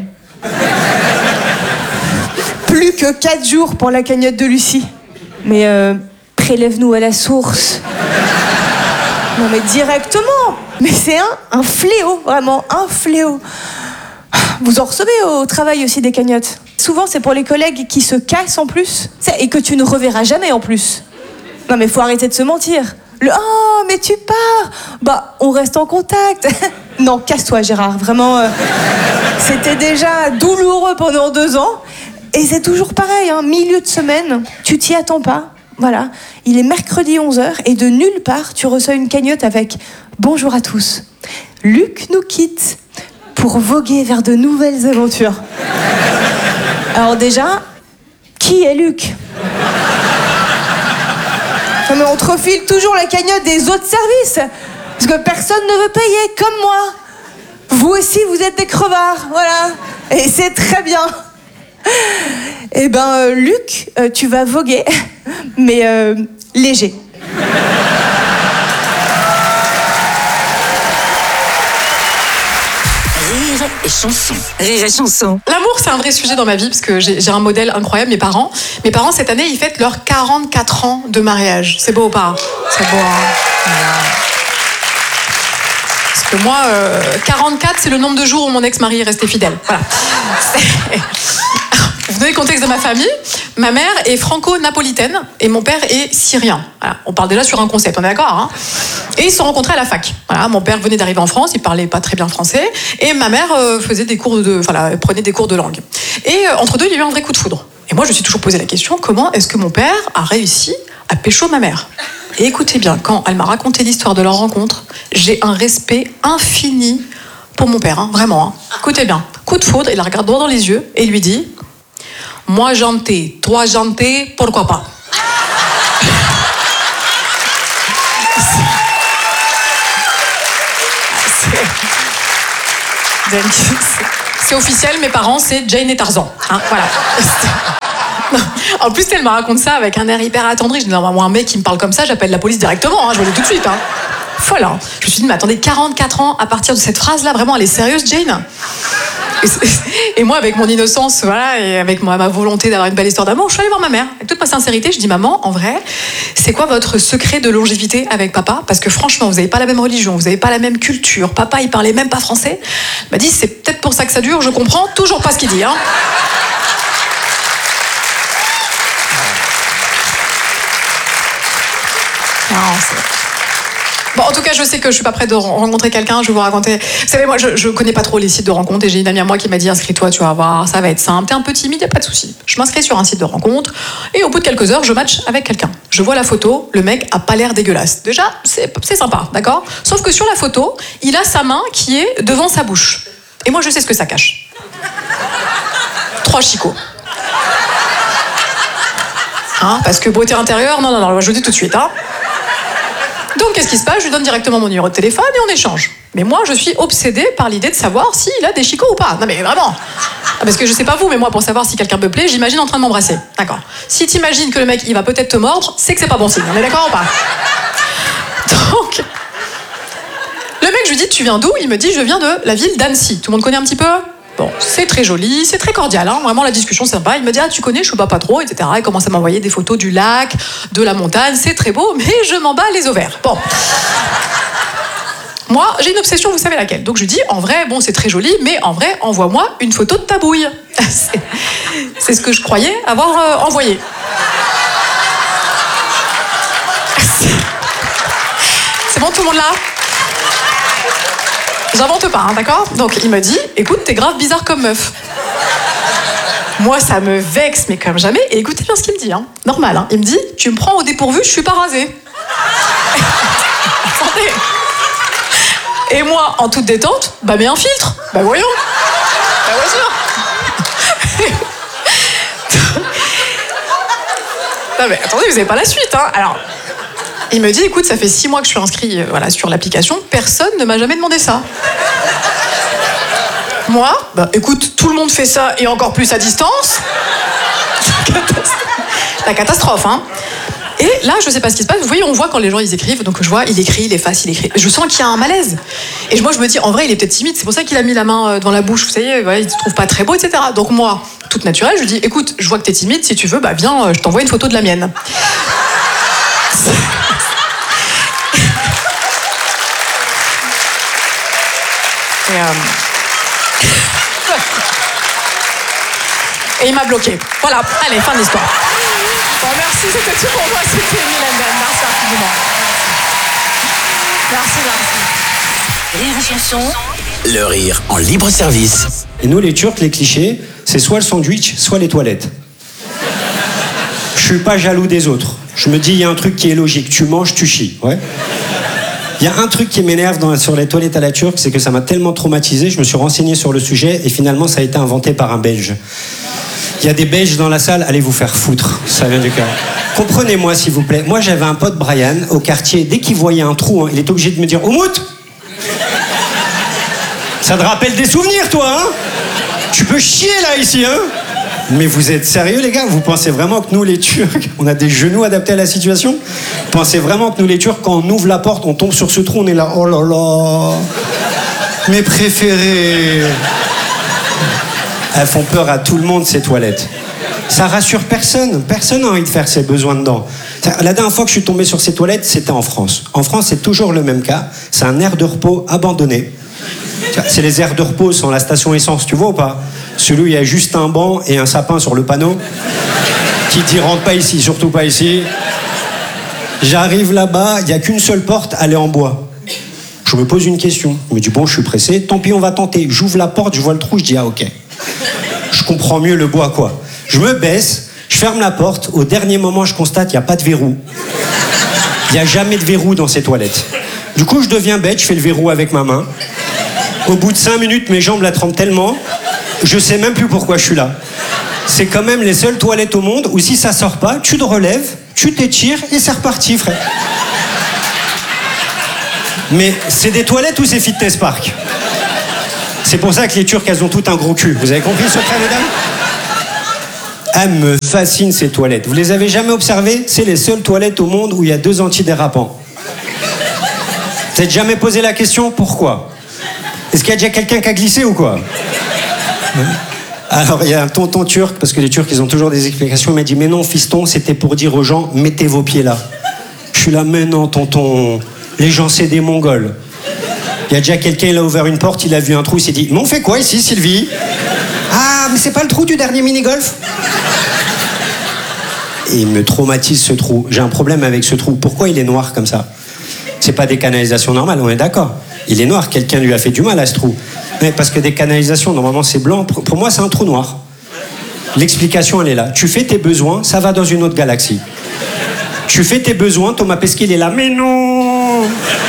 Plus que quatre jours pour la cagnotte de Lucie. Mais euh, prélève-nous à la source. Non mais directement. Mais c'est un, un fléau, vraiment, un fléau. Vous en recevez au travail aussi des cagnottes. Souvent c'est pour les collègues qui se cassent en plus. Et que tu ne reverras jamais en plus. Non mais faut arrêter de se mentir. Le « Oh, mais tu pars !» Bah, on reste en contact. Non, casse-toi Gérard, vraiment. Euh, c'était déjà douloureux pendant deux ans. Et c'est toujours pareil, hein, milieu de semaine, tu t'y attends pas. Voilà, il est mercredi onze heures et de nulle part, tu reçois une cagnotte avec « Bonjour à tous, Luc nous quitte pour voguer vers de nouvelles aventures. » Alors déjà, qui est Luc ? Non mais on te refile toujours la cagnotte des autres services. Parce que personne ne veut payer, comme moi. Vous aussi, vous êtes des crevards, voilà. Et c'est très bien. Eh ben, euh, Luc, euh, tu vas voguer, mais euh, léger. Rire et chanson. Rire et chanson. L'amour, c'est un vrai sujet dans ma vie parce que j'ai, j'ai un modèle incroyable, mes parents. Mes parents, cette année, ils fêtent leurs quarante-quatre ans de mariage. C'est beau ou pas ? C'est beau, hein ? Voilà. Parce que moi, euh, quarante-quatre, c'est le nombre de jours où mon ex-mari est resté fidèle. Voilà. C'est... Vous donnez le contexte de ma famille. Ma mère est franco-napolitaine et mon père est syrien. Voilà. On parle déjà sur un concept, on est d'accord, hein ? Et ils se sont rencontrés à la fac. Voilà, mon père venait d'arriver en France, il parlait pas très bien français, et ma mère euh, faisait des cours de, voilà, prenait des cours de langue. Et euh, entre deux, il y a eu un vrai coup de foudre. Et moi, je me suis toujours posé la question, comment est-ce que mon père a réussi à pécho ma mère ? Et écoutez bien, quand elle m'a raconté l'histoire de leur rencontre, j'ai un respect infini pour mon père, hein, vraiment. Hein. Écoutez bien, coup de foudre, il la regarde droit dans les yeux et lui dit: Moi janté, toi janté, pourquoi pas? C'est officiel, mes parents, c'est Jane et Tarzan. Hein, voilà. En plus, elle me raconte ça avec un air hyper attendri. Je dis, non, moi, un mec qui me parle comme ça, j'appelle la police directement, hein, je vous le dis tout de suite. Hein. Voilà. Je me suis dit, mais attendez, quarante-quatre ans à partir de cette phrase-là, vraiment, elle est sérieuse, Jane? Et, et moi, avec mon innocence, voilà, et avec ma, ma volonté d'avoir une belle histoire d'amour, je suis allée voir ma mère. Avec toute ma sincérité, je dis, maman, en vrai, c'est quoi votre secret de longévité avec papa? Parce que franchement, vous n'avez pas la même religion, vous n'avez pas la même culture. Papa, il parlait même pas français. Elle m'a dit, c'est peut-être pour ça que ça dure, je comprends toujours pas ce qu'il dit. Hein. Non, c'est... Bon, en tout cas, je sais que je suis pas prête de rencontrer quelqu'un. Je vais vous raconter. Vous savez, moi, je, je connais pas trop les sites de rencontres et j'ai une amie à moi qui m'a dit inscris-toi, tu vas voir, ça va être simple. T'es un peu timide, y a pas de souci. Je m'inscris sur un site de rencontre et au bout de quelques heures, je match avec quelqu'un. Je vois la photo, le mec a pas l'air dégueulasse. Déjà, c'est, c'est sympa, d'accord? Sauf que sur la photo, il a sa main qui est devant sa bouche. Et moi, je sais ce que ça cache. Trois chicots. Hein, parce que beauté intérieure, non, non, non, je vous dis tout de suite, hein. Donc, qu'est-ce qui se passe? Je lui donne directement mon numéro de téléphone et on échange. Mais moi, je suis obsédée par l'idée de savoir s'il a des chicots ou pas. Non, mais vraiment. Parce que je sais pas vous, mais moi, pour savoir si quelqu'un me plaît, j'imagine en train de m'embrasser. D'accord. Si t'imagines que le mec, il va peut-être te mordre, c'est que c'est pas bon signe. On est d'accord ou pas? Donc, le mec, je lui dis, tu viens d'où? Il me dit, je viens de la ville d'Annecy. Tout le monde connaît un petit peu? Bon, c'est très joli, c'est très cordial, hein. Vraiment la discussion c'est sympa. Il me dit, ah tu connais, je sais pas, pas trop, et cetera. Il commence à m'envoyer des photos du lac, de la montagne, c'est très beau, mais je m'en bats les ovaires. Bon. Moi, j'ai une obsession, vous savez laquelle. Donc je lui dis, en vrai, bon c'est très joli, mais en vrai, envoie-moi une photo de ta bouille. c'est, c'est ce que je croyais avoir euh, envoyé. C'est bon, tout le monde là? J'invente pas, hein, d'accord? Donc il me dit, écoute, t'es grave bizarre comme meuf. Moi, ça me vexe, mais comme jamais. Et écoutez bien ce qu'il me dit, hein. Normal, hein. Il me dit, tu me prends au dépourvu, je suis pas rasée. Attendez. Et moi, en toute détente, bah mets un filtre. Bah voyons. Bah bien sûr. Non mais attendez, vous avez pas la suite, hein. Alors... Il me dit, écoute, ça fait six mois que je suis inscrit euh, voilà, sur l'application, personne ne m'a jamais demandé ça. Moi, bah écoute, tout le monde fait ça et encore plus à distance. La catastrophe, hein. Et là, je sais pas ce qui se passe. Vous voyez, on voit quand les gens ils écrivent, donc je vois, il écrit, il efface, il écrit. Je sens qu'il y a un malaise. Et moi, je me dis, en vrai, il est peut-être timide. C'est pour ça qu'il a mis la main devant la bouche. Vous savez, voilà, il se trouve pas très beau, et cetera. Donc moi, toute naturelle, je lui dis, écoute, je vois que t'es timide. Si tu veux, bah viens, je t'envoie une photo de la mienne. Et, euh... Et il m'a bloqué. Voilà, allez, fin de l'histoire. Bon, merci, c'était tout pour moi. C'était Mylène Ben. Merci infiniment. Merci, merci. Rire et chanson. Le rire en libre service. Et nous, les Turcs, les clichés, c'est soit le sandwich, soit les toilettes. Je suis pas jaloux des autres. Je me dis, il y a un truc qui est logique. Tu manges, tu chies. Ouais. Il y a un truc qui m'énerve dans, sur les toilettes à la turque, c'est que ça m'a tellement traumatisé, je me suis renseigné sur le sujet et finalement ça a été inventé par un Belge. Il y a des Belges dans la salle, allez vous faire foutre, ça vient du cœur. Comprenez-moi s'il vous plaît, moi j'avais un pote Brian au quartier, dès qu'il voyait un trou, hein, il est obligé de me dire « Oumout !» Ça te rappelle des souvenirs toi, hein? Tu peux chier là ici, hein? Mais vous êtes sérieux les gars? Vous pensez vraiment que nous les Turcs, on a des genoux adaptés à la situation? Vous pensez vraiment que nous les Turcs, quand on ouvre la porte, on tombe sur ce trou, on est là, oh là là, mes préférés. Elles font peur à tout le monde ces toilettes. Ça rassure personne, personne n'a envie de faire ses besoins dedans. La dernière fois que je suis tombé sur ces toilettes, c'était en France. En France, c'est toujours le même cas, c'est un aire de repos abandonné. C'est les aires de repos sur la station essence, tu vois ou pas? Celui où il y a juste un banc et un sapin sur le panneau qui dit rentre pas ici, surtout pas ici. J'arrive là-bas, il n'y a qu'une seule porte, elle est en bois. Je me pose une question. Je me dis bon, je suis pressé, tant pis, on va tenter. J'ouvre la porte, je vois le trou, je dis ah ok. Je comprends mieux le bois quoi. Je me baisse, je ferme la porte, au dernier moment je constate qu'il n'y a pas de verrou. Il n'y a jamais de verrou dans ces toilettes. Du coup, je deviens bête, je fais le verrou avec ma main. Au bout de cinq minutes, mes jambes la trempent tellement, je sais même plus pourquoi je suis là. c'est quand même les seules toilettes au monde où si ça sort pas, tu te relèves, tu t'étires et c'est reparti, frère. Mais c'est des toilettes ou c'est fitness park? C'est pour ça que les Turcs, elles ont tout un gros cul. Vous avez compris le secret, mesdames? Elles me fascinent, ces toilettes. Vous les avez jamais observées? C'est les seules toilettes au monde où il y a deux antidérapants. Vous n'avez jamais posé la question pourquoi? Est-ce qu'il y a déjà quelqu'un qui a glissé ou quoi? Alors il y a un tonton turc, parce que les Turcs ils ont toujours des explications, il m'a dit mais non fiston, c'était pour dire aux gens mettez vos pieds là. Je suis là mais non tonton, les gens c'est des Mongols. Il y a déjà quelqu'un, il a ouvert une porte, il a vu un trou, il s'est dit mais on fait quoi ici Sylvie? Ah mais c'est pas le trou du dernier mini-golf? Et il me traumatise ce trou, j'ai un problème avec ce trou, pourquoi il est noir comme ça? C'est pas des canalisations normales, on est d'accord. Il est noir, quelqu'un lui a fait du mal à ce trou. Mais parce que des canalisations, normalement c'est blanc. Pour moi, c'est un trou noir. L'explication, elle est là. Tu fais tes besoins, ça va dans une autre galaxie. Tu fais tes besoins, Thomas Pesquet, il est là. Mais non!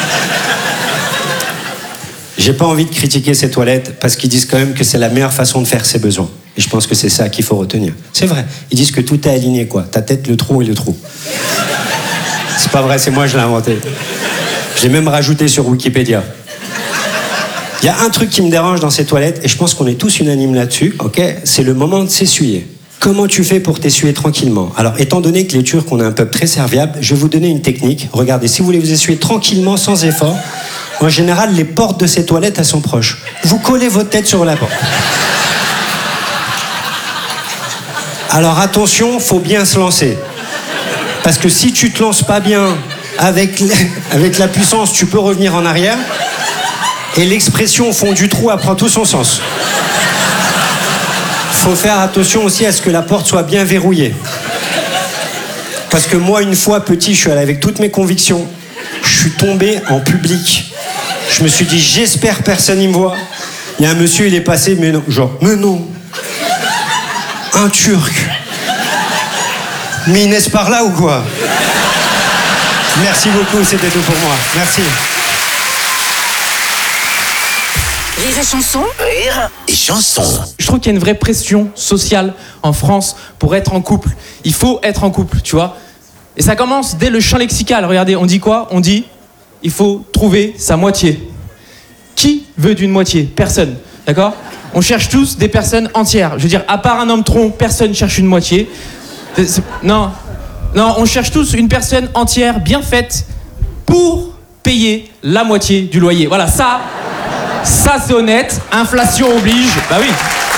J'ai pas envie de critiquer ces toilettes parce qu'ils disent quand même que c'est la meilleure façon de faire ses besoins. Et je pense que c'est ça qu'il faut retenir. C'est vrai. Ils disent que tout est aligné, quoi. Ta tête, le trou et le trou. C'est pas vrai, c'est moi, je l'ai inventé. Je l'ai même rajouté sur Wikipédia. Il y a un truc qui me dérange dans ces toilettes, et je pense qu'on est tous unanimes là-dessus, ok? C'est le moment de s'essuyer. Comment tu fais pour t'essuyer tranquillement? Alors, étant donné que les Turcs, on est un peuple très serviable, je vais vous donner une technique. Regardez, si vous voulez vous essuyer tranquillement, sans effort, en général, les portes de ces toilettes, elles sont proches. Vous collez votre tête sur la porte. Alors attention, faut bien se lancer. Parce que si tu te lances pas bien avec, avec la puissance, tu peux revenir en arrière. Et l'expression au fond du trou, elle prend tout son sens. Faut faire attention aussi à ce que la porte soit bien verrouillée. Parce que moi, une fois petit, je suis allé avec toutes mes convictions. Je suis tombé en public. Je me suis dit, j'espère personne ne me voit. Il y a un monsieur, il est passé, mais non, genre, mais non. Un Turc. Mais il naisse par là ou quoi? Merci beaucoup, c'était tout pour moi. Merci. Rire et chanson. Rire et chanson. Je trouve qu'il y a une vraie pression sociale en France pour être en couple. Il faut être en couple, tu vois. Et ça commence dès le champ lexical. Regardez, on dit quoi? On dit, il faut trouver sa moitié. Qui veut d'une moitié? Personne, d'accord? On cherche tous des personnes entières. Je veux dire, à part un homme tronc, personne cherche une moitié. C'est, c'est, non, non, on cherche tous une personne entière, bien faite, pour payer la moitié du loyer. Voilà, ça... Ça, c'est honnête. Inflation oblige. Bah oui.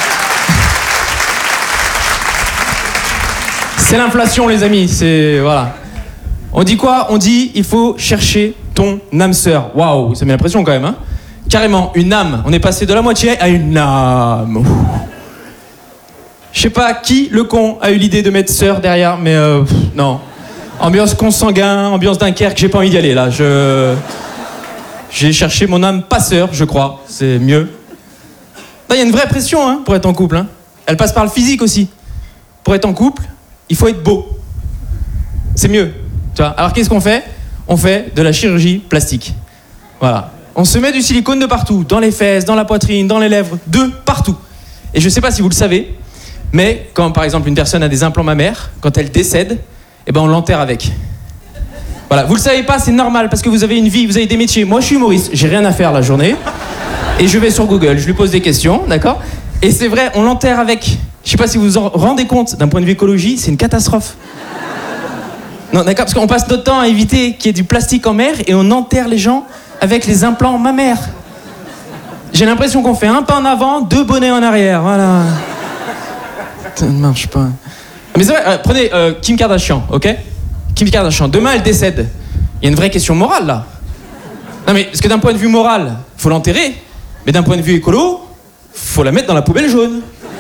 C'est l'inflation, les amis. C'est... Voilà. On dit quoi? On dit, il faut chercher ton âme sœur. Waouh, ça met la pression quand même, hein. Carrément, une âme. On est passé de la moitié à une âme. Je sais pas qui, le con, a eu l'idée de mettre sœur derrière, mais euh, pff, non. Ambiance consanguin, ambiance Dunkerque, j'ai pas envie d'y aller, là. Je... J'ai cherché mon âme passeur, je crois. C'est mieux. Il y a une vraie pression hein, pour être en couple. Hein. Elle passe par le physique aussi. Pour être en couple, il faut être beau. C'est mieux. Tu vois. Alors qu'est-ce qu'on fait? On fait de la chirurgie plastique. Voilà. On se met du silicone de partout. Dans les fesses, dans la poitrine, dans les lèvres. De partout. Et je ne sais pas si vous le savez, mais quand par exemple une personne a des implants mammaires, quand elle décède, eh ben, on l'enterre avec. Voilà, vous le savez pas, c'est normal parce que vous avez une vie, vous avez des métiers. Moi, je suis humoriste, j'ai rien à faire la journée. Et je vais sur Google, je lui pose des questions, d'accord? Et c'est vrai, on l'enterre avec. Je sais pas si vous vous en rendez compte, d'un point de vue écologie, c'est une catastrophe. Non, d'accord, parce qu'on passe notre temps à éviter qu'il y ait du plastique en mer et on enterre les gens avec les implants mammaires. J'ai l'impression qu'on fait un pas en avant, deux bonnets en arrière, voilà. Ça ne marche pas. Mais c'est vrai, euh, prenez euh, Kim Kardashian, ok? Kim Kardashian, demain elle décède. Il y a une vraie question morale là. Non mais, parce que d'un point de vue moral, faut l'enterrer. Mais d'un point de vue écolo, faut la mettre dans la poubelle jaune.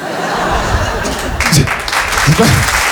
C'est pas...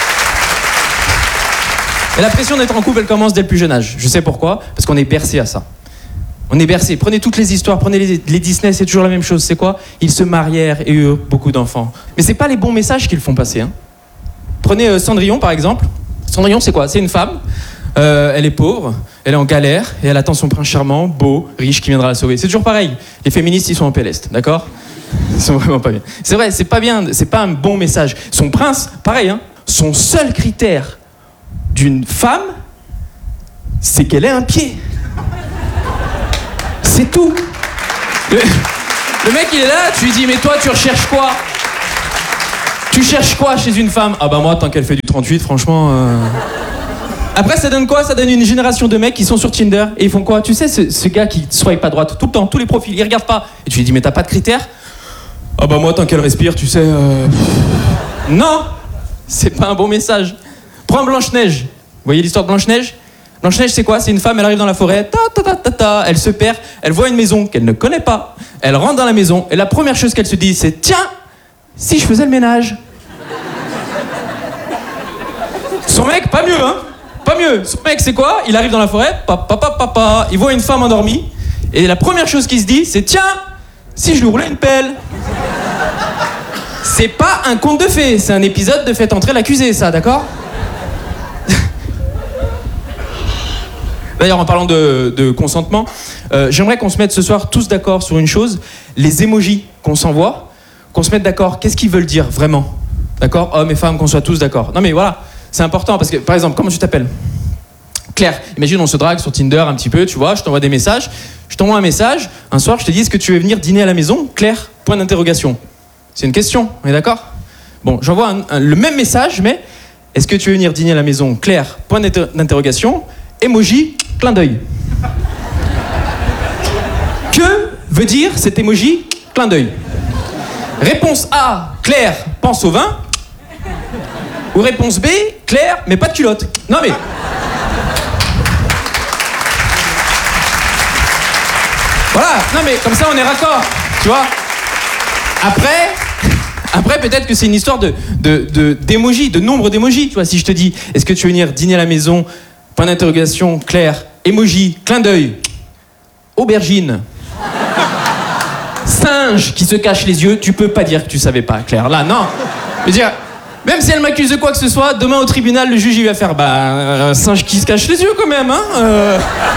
Et la pression d'être en couple, elle commence dès le plus jeune âge. Je sais pourquoi, parce qu'on est bercé à ça. On est bercé. Prenez toutes les histoires, prenez les, les Disney, c'est toujours la même chose. C'est quoi? Ils se marièrent et eurent beaucoup d'enfants. Mais c'est pas les bons messages qu'ils font passer. Hein. Prenez euh, Cendrillon par exemple. Cendrillon, c'est quoi? C'est une femme, euh, elle est pauvre, elle est en galère, et elle attend son prince charmant, beau, riche, qui viendra la sauver. C'est toujours pareil. Les féministes, ils sont en P L S, d'accord? Ils sont vraiment pas bien. C'est vrai, c'est pas bien, c'est pas un bon message. Son prince, pareil, hein, son seul critère d'une femme, c'est qu'elle ait un pied. C'est tout. Le, le mec, il est là, tu lui dis, mais toi, tu recherches quoi? Tu cherches quoi chez une femme? Ah bah moi, tant qu'elle fait du trente-huit, franchement... Euh... Après, ça donne quoi? Ça donne une génération de mecs qui sont sur Tinder et ils font quoi? Tu sais, ce, ce gars qui swipe à droite tout le temps, tous les profils, il regarde pas. Et tu lui dis, mais t'as pas de critères? Ah bah moi, tant qu'elle respire, tu sais... Euh... Non, c'est pas un bon message. Prends Blanche-Neige. Vous voyez l'histoire de Blanche-Neige? Blanche-Neige, c'est quoi? C'est une femme, elle arrive dans la forêt, ta, ta, ta, ta, ta, elle se perd, elle voit une maison qu'elle ne connaît pas, elle rentre dans la maison, et la première chose qu'elle se dit, c'est « Tiens, si je faisais le ménage ?» Son mec, pas mieux, hein? Pas mieux. Son mec, c'est quoi? Il arrive dans la forêt, papa, papa, papa, il voit une femme endormie, et la première chose qu'il se dit, c'est « Tiens, si je lui roulais une pelle ?» C'est pas un conte de fées, c'est un épisode de Faites entrer l'accusé, ça, d'accord? D'ailleurs, en parlant de, de consentement, euh, j'aimerais qu'on se mette ce soir tous d'accord sur une chose, les émojis qu'on s'envoie, qu'on se mette d'accord, qu'est-ce qu'ils veulent dire vraiment? D'accord? Hommes et femmes, qu'on soit tous d'accord. Non mais voilà, c'est important parce que, par exemple, comment tu t'appelles? Claire, imagine on se drague sur Tinder un petit peu, tu vois, je t'envoie des messages, je t'envoie un message, un soir je te dis, est-ce que tu veux venir dîner à la maison? Claire, point d'interrogation. C'est une question, on est d'accord? Bon, j'envoie un, un, le même message, mais est-ce que tu veux venir dîner à la maison? Claire, point d'interrogation, emoji, clin d'œil. Que veut dire cet emoji, clin d'œil? Réponse A, Claire, pense au vin. Ou réponse B, Claire, mais pas de culotte. Non mais... Voilà, non mais comme ça on est raccord, tu vois. Après, après peut-être que c'est une histoire de, de, de, d'émojis, de nombre d'émojis, tu vois. Si je te dis, est-ce que tu veux venir dîner à la maison? Point d'interrogation, Claire, emoji, clin d'œil, aubergine, singe qui se cache les yeux, tu peux pas dire que tu savais pas, Claire. Là, non. Je veux dire, même si elle m'accuse de quoi que ce soit, demain au tribunal, le juge il va faire, bah, un singe qui se cache les yeux quand même, hein. Euh...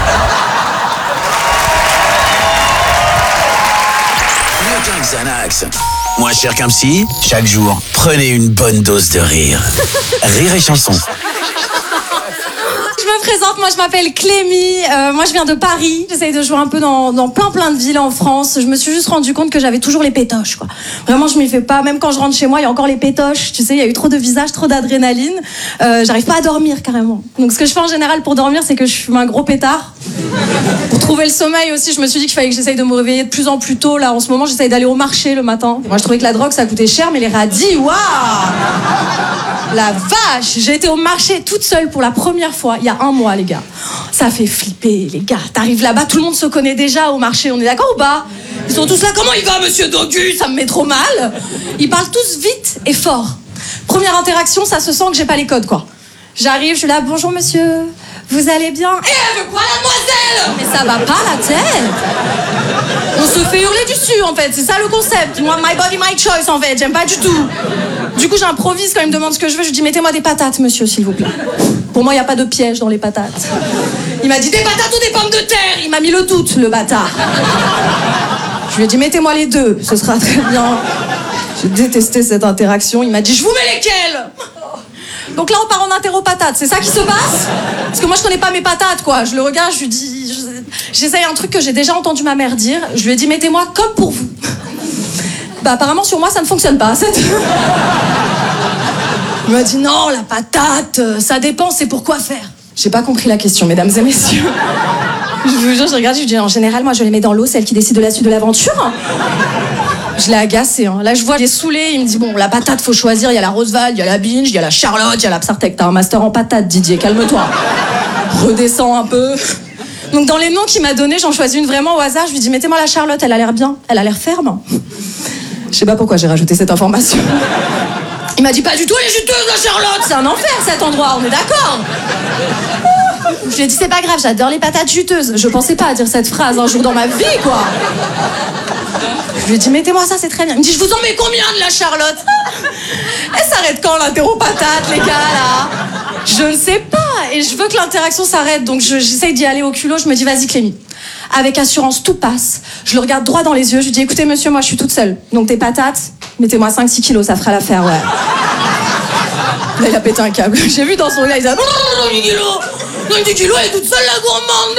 Mieux qu'un Xanax. Moins cher qu'un psy, chaque jour, prenez une bonne dose de rire. Rire et chanson. Je me présente, moi je m'appelle Clémy, euh, moi je viens de Paris, j'essaye de jouer un peu dans, dans plein plein de villes en France. Je me suis juste rendu compte que j'avais toujours les pétoches, quoi. Vraiment je m'y fais pas, même quand je rentre chez moi il y a encore les pétoches, tu sais, il y a eu trop de visages, trop d'adrénaline, euh, j'arrive pas à dormir carrément. Donc ce que je fais en général pour dormir c'est que je fume un gros pétard. Pour trouver le sommeil aussi, je me suis dit qu'il fallait que j'essaye de me réveiller de plus en plus tôt. Là en ce moment j'essaye d'aller au marché le matin. Moi je trouvais que la drogue ça coûtait cher, mais les radis, waouh! La vache! J'ai été au marché toute seule pour la première fois il y a un mois, les gars. Ça fait flipper, les gars. T'arrives là-bas, tout le monde se connaît déjà au marché, on est d'accord ou pas? Ils sont tous là, comment il va, monsieur Dogu? Ça me met trop mal. Ils parlent tous vite et fort. Première interaction, ça se sent que j'ai pas les codes, quoi. J'arrive, je suis là, bonjour monsieur, vous allez bien? Eh, elle veut quoi, mademoiselle? Mais ça va pas la tête. On se fait hurler dessus, en fait, c'est ça le concept. Moi, my body, my choice, en fait, j'aime pas du tout. Du coup, j'improvise quand il me demande ce que je veux, je lui dis, mettez-moi des patates, monsieur, s'il vous plaît. Pour moi, il n'y a pas de piège dans les patates. Il m'a dit, des patates ou des pommes de terre? Il m'a mis le doute, le bâtard. Je lui ai dit, mettez-moi les deux, ce sera très bien. J'ai détesté cette interaction. Il m'a dit, je vous mets lesquelles? Donc là, on part en interro patates, c'est ça qui se passe? Parce que moi, je connais pas mes patates, quoi. Je le regarde, je lui dis... J'essaye un truc que j'ai déjà entendu ma mère dire. Je lui ai dit, mettez-moi comme pour vous. Bah, apparemment, sur moi, ça ne fonctionne pas. Cette... Il m'a dit, non, la patate, ça dépend, c'est pour quoi faire. J'ai pas compris la question, mesdames et messieurs. Je vous jure, je regarde, je lui dis, en général, moi, je les mets dans l'eau, c'est elle qui décide de la suite de l'aventure. Je l'ai agacé, hein. Là je vois, il est saoulé, il me dit bon, la patate faut choisir, il y a la Roosevelt, il y a la Binge, il y a la Charlotte, il y a la Psartec. T'as un master en patate, Didier, calme-toi. Redescends un peu. Donc dans les noms qu'il m'a donnés, j'en choisis une vraiment au hasard, je lui dis mettez-moi la Charlotte, elle a l'air bien, elle a l'air ferme. Je sais pas pourquoi j'ai rajouté cette information. Il m'a dit pas du tout, elle est juteuse la Charlotte, c'est un enfer cet endroit, on est d'accord? Je lui ai dit c'est pas grave, j'adore les patates juteuses. Je pensais pas à dire cette phrase un jour dans ma vie, quoi. Je lui ai dit mettez-moi ça, c'est très bien. Il me dit je vous en mets combien de la Charlotte? Elle s'arrête quand l'interro patate, les gars, là? Je ne sais pas. et je veux que l'interaction s'arrête, donc je- j'essaye d'y aller au culot. Je me dis, vas-y Clémy, avec assurance, tout passe. Je le regarde droit dans les yeux, je lui dis, écoutez monsieur, moi je suis toute seule, donc tes patates, mettez-moi cinq six kilos, ça fera l'affaire, ouais. Là, il a pété un câble. J'ai vu dans son regard, il a dit, dix kilos, dix kilos, elle est toute seule la gourmande.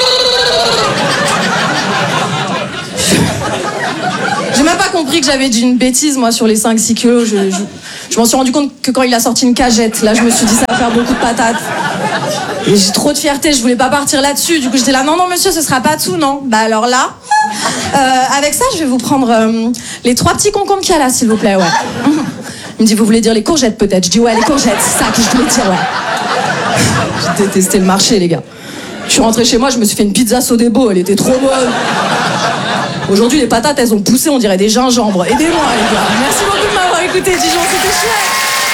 J'ai même pas compris que j'avais dit une bêtise, moi, sur les cinq six kilos. Je, je, je m'en suis rendu compte que quand il a sorti une cagette, là, je me suis dit, ça va faire beaucoup de patates. Et j'ai trop de fierté, je voulais pas partir là-dessus. Du coup, j'étais là, non, non, monsieur, ce sera pas tout, non. Bah alors là, euh, avec ça, je vais vous prendre euh, les trois petits concombres qu'il y a là, s'il vous plaît, ouais. Il me dit, vous voulez dire les courgettes, peut-être? Je dis, ouais, les courgettes, c'est ça que je voulais dire, ouais. J'ai détesté le marché, les gars. Je suis rentrée chez moi, je me suis fait une pizza Sodebo, elle était trop bonne. Aujourd'hui, les patates, elles ont poussé, on dirait des gingembres. Aidez-moi, les gars. Merci beaucoup de m'avoir écouté, Dijon, c'était chouette.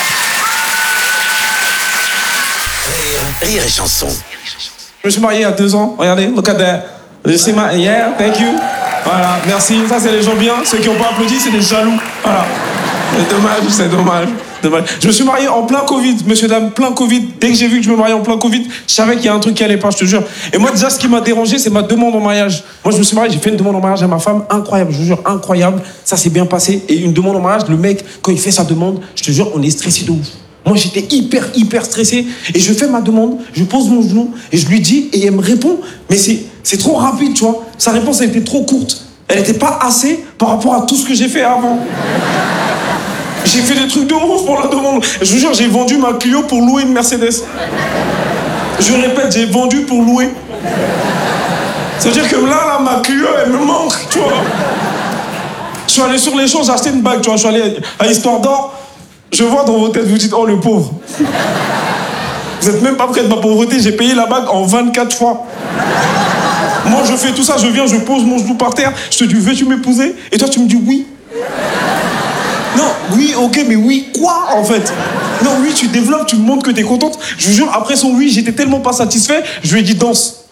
Rire, rire et chanson. Je me suis marié il y a deux ans. Regardez, look at that. C'est ma... Yeah, thank you. Voilà, merci. Ça, c'est les gens bien. Ceux qui n'ont pas applaudi, c'est des jaloux. Voilà. C'est dommage, c'est dommage. dommage. Je me suis marié en plein Covid, monsieur, dame, plein Covid. Dès que j'ai vu que je me mariais en plein Covid, je savais qu'il y a un truc qui allait pas, je te jure. Et moi, déjà, ce qui m'a dérangé, c'est ma demande en mariage. Moi, je me suis marié, j'ai fait une demande en mariage à ma femme, incroyable, je vous jure, incroyable. Ça s'est bien passé. Et une demande en mariage, le mec, quand il fait sa demande, je te jure, on est stressé de ouf. Moi, j'étais hyper, hyper stressé. Et je fais ma demande, je pose mon genou, et je lui dis, et elle me répond, mais c'est, c'est trop rapide, tu vois. Sa réponse, elle était trop courte. Elle n'était pas assez par rapport à tout ce que j'ai fait avant. J'ai fait des trucs de ouf pour la demande. Je vous jure, j'ai vendu ma Clio pour louer une Mercedes. Je répète, j'ai vendu pour louer. Ça veut dire que là, là, ma Clio, elle me manque, tu vois. Je suis allé sur l'échange, j'ai acheté une bague, tu vois. Je suis allé à Histoire d'Or. Je vois dans vos têtes, vous dites, oh, le pauvre. Vous n'êtes même pas près de ma pauvreté, j'ai payé la bague en vingt-quatre fois. Moi, je fais tout ça, je viens, je pose mon genou par terre, je te dis, veux-tu m'épouser? Et toi, tu me dis oui. Non, oui, ok, mais oui, quoi, en fait? Non, oui, tu développes, tu me montres que t'es contente. Je vous jure, après son oui, j'étais tellement pas satisfait, je lui ai dit danse.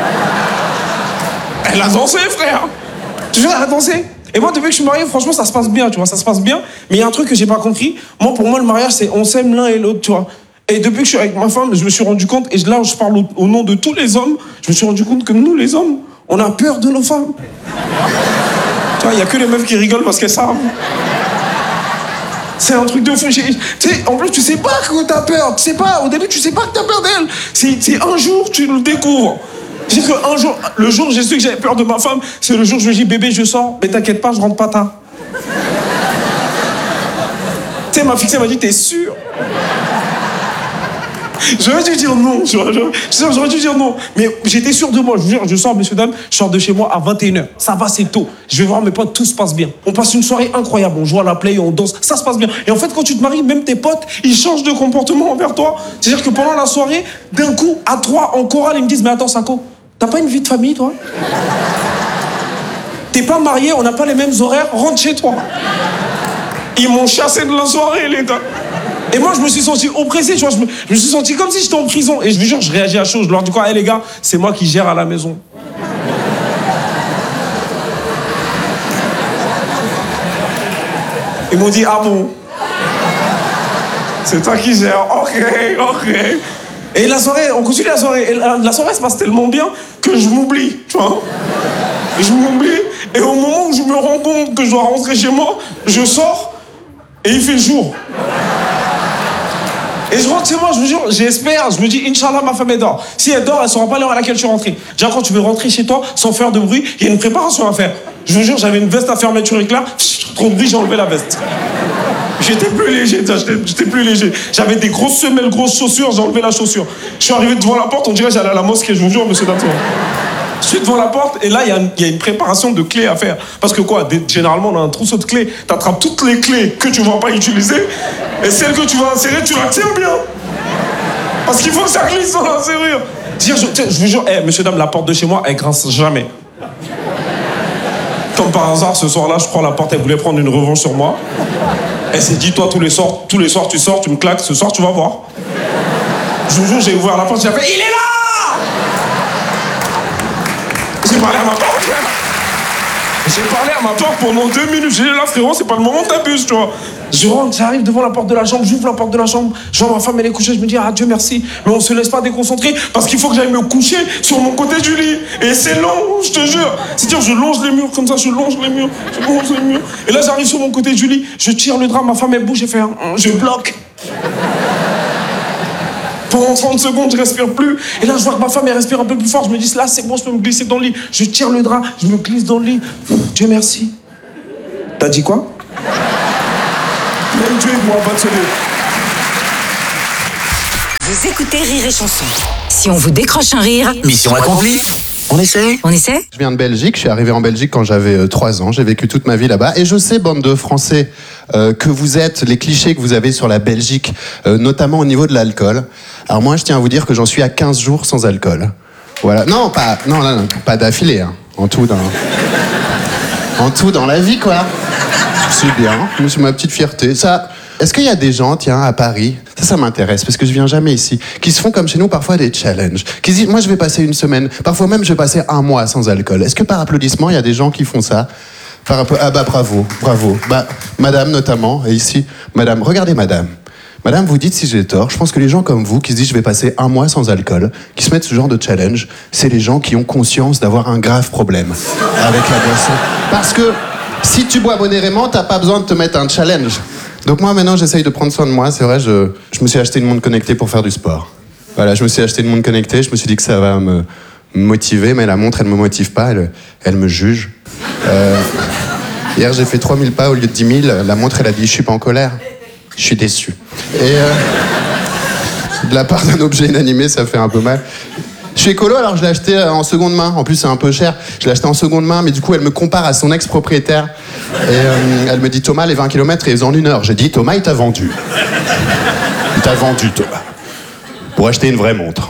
Elle a dansé, frère. Je te jure, elle a dansé. Et moi, depuis que je suis marié, franchement, ça se passe bien, tu vois, ça se passe bien. Mais il y a un truc que j'ai pas compris. Moi, pour moi, le mariage, c'est on s'aime l'un et l'autre, tu vois. Et depuis que je suis avec ma femme, je me suis rendu compte, et là, je parle au, au nom de tous les hommes, je me suis rendu compte que nous, les hommes, on a peur de nos femmes. Tu vois, il y a que les meufs qui rigolent parce qu'elles savent. C'est un truc de fou. Tu sais, en plus, tu sais pas que t'as peur. Tu sais pas, au début, tu sais pas que t'as peur d'elle. C'est, c'est un jour, tu le découvres. J'ai que un jour, le jour où j'ai su que j'avais peur de ma femme, c'est le jour où je lui dis, bébé, je sors, mais t'inquiète pas, je rentre pas tard. Tu sais, ma fixée m'a dit, t'es sûr? J'aurais dû dire non, tu vois, j'aurais, j'aurais dû dire non. Mais j'étais sûr de moi, je vous jure, je sors, messieurs, dames, je sors de chez moi à vingt et une heures. Ça va, c'est tôt. Je vais voir mes potes, tout se passe bien. On passe une soirée incroyable, on joue à la play, on danse, ça se passe bien. Et en fait, quand tu te maries, même tes potes, ils changent de comportement envers toi. C'est-à-dire que pendant la soirée, d'un coup, à trois, en chorale, ils me disent, mais attends, Sako, t'as pas une vie de famille, toi? T'es pas marié, on n'a pas les mêmes horaires, rentre chez toi. Ils m'ont chassé de la soirée, les gars. Et moi, je me suis senti oppressé, tu vois, je me, je me suis senti comme si j'étais en prison. Et je vous jure, je réagis à chaud. Je leur dis quoi, hé hey, les gars, c'est moi qui gère à la maison. Ils m'ont dit, ah bon? C'est toi qui gères, ok, ok. Et la soirée, on continue la soirée. Et la, la soirée se passe tellement bien que je m'oublie, tu vois. Je m'oublie. Et au moment où je me rends compte que je dois rentrer chez moi, je sors et il fait jour. Et je rentre chez moi, je vous jure, j'espère, je me dis, Inch'Allah, ma femme elle dort. Si elle dort, elle saura pas l'heure à laquelle je suis rentré. Déjà, quand tu veux rentrer chez toi, sans faire de bruit, il y a une préparation à faire. Je vous jure, j'avais une veste à fermeture éclair, trop de bruit, j'ai enlevé la veste. J'étais plus léger, j'étais, j'étais plus léger. J'avais des grosses semelles, grosses chaussures, j'ai enlevé la chaussure. Je suis arrivé devant la porte, on dirait que j'allais à la mosquée, je vous jure, monsieur Dato. Je suis devant la porte et là, il y, y a une préparation de clés à faire. Parce que quoi, des, généralement, on a un trousseau de clés. Tu attrapes toutes les clés que tu ne vas pas utiliser et celles que tu vas insérer, tu la tiens bien. Parce qu'il faut que ça glisse dans la serrure. Je, je, je vous jure, hey, monsieur, dame, la porte de chez moi, elle grince jamais. Comme par hasard, ce soir-là, je prends la porte, elle voulait prendre une revanche sur moi. Elle s'est dit, toi, tous les soirs, tous les soirs, tu sors, tu me claques, ce soir, tu vas voir. Je vous jure, j'ai ouvert la porte, j'ai fait, il est là! J'ai parlé à ma porte, J'ai parlé à ma porte pendant deux minutes. J'ai dit là, frérot, c'est pas le moment de t'abuser, tu vois. Je rentre, j'arrive devant la porte de la chambre, j'ouvre la porte de la chambre, je vois ma femme, elle est couchée, je me dis, ah Dieu merci, mais on se laisse pas déconcentrer parce qu'il faut que j'aille me coucher sur mon côté du lit. Et c'est long, je te jure. C'est-à-dire, je longe les murs comme ça, je longe les murs, je longe les murs. Et là, j'arrive sur mon côté du lit, je tire le drap, ma femme, elle bouge, et fait, un, un, je bloque. Pendant trente secondes, je respire plus. Et là, je vois que ma femme, elle respire un peu plus fort. Je me dis, là, c'est bon, je peux me glisser dans le lit. Je tire le drap, je me glisse dans le lit. Dieu merci. T'as dit quoi? Même Dieu ne pourra pas te sauver. Vous écoutez Rire et Chanson. Si on vous décroche un rire... Mission accomplie. On essaie On essaie? Je viens de Belgique, je suis arrivé en Belgique quand j'avais euh, trois ans, j'ai vécu toute ma vie là-bas. Et je sais, bande de Français, euh, que vous êtes, les clichés que vous avez sur la Belgique, euh, notamment au niveau de l'alcool. Alors moi, je tiens à vous dire que j'en suis à quinze jours sans alcool. Voilà. Non, pas, non, non, non, pas d'affilée, hein. En tout, dans... en tout dans la vie, quoi. C'est bien, c'est ma petite fierté. Ça... Est-ce qu'il y a des gens, tiens, à Paris, ça, ça m'intéresse, parce que je viens jamais ici, qui se font comme chez nous parfois des challenges, qui se disent, moi je vais passer une semaine, parfois même je vais passer un mois sans alcool. Est-ce que par applaudissement, il y a des gens qui font ça? Par app- Ah bah bravo, bravo. Bah, madame notamment, et ici, madame, regardez madame. Madame, vous dites si j'ai tort, je pense que les gens comme vous, qui se disent je vais passer un mois sans alcool, qui se mettent ce genre de challenge, c'est les gens qui ont conscience d'avoir un grave problème avec la boisson. Parce que si tu bois modérément, t'as pas besoin de te mettre un challenge. Donc moi maintenant j'essaye de prendre soin de moi, c'est vrai, je, je me suis acheté une montre connectée pour faire du sport. Voilà, je me suis acheté une montre connectée, je me suis dit que ça va me motiver, mais la montre elle me motive pas, elle, elle me juge. Euh, hier j'ai fait trois mille pas au lieu de dix mille, la montre elle a dit je suis pas en colère, je suis déçu. Et euh, de la part d'un objet inanimé ça fait un peu mal. Je suis écolo, alors je l'ai acheté en seconde main. En plus, c'est un peu cher. Je l'ai acheté en seconde main, mais du coup, elle me compare à son ex-propriétaire. Et euh, elle me dit, Thomas, les vingt kilomètres, ils en une heure. J'ai dit, Thomas, il t'a vendu. Il t'a vendu, Thomas. Pour acheter une vraie montre.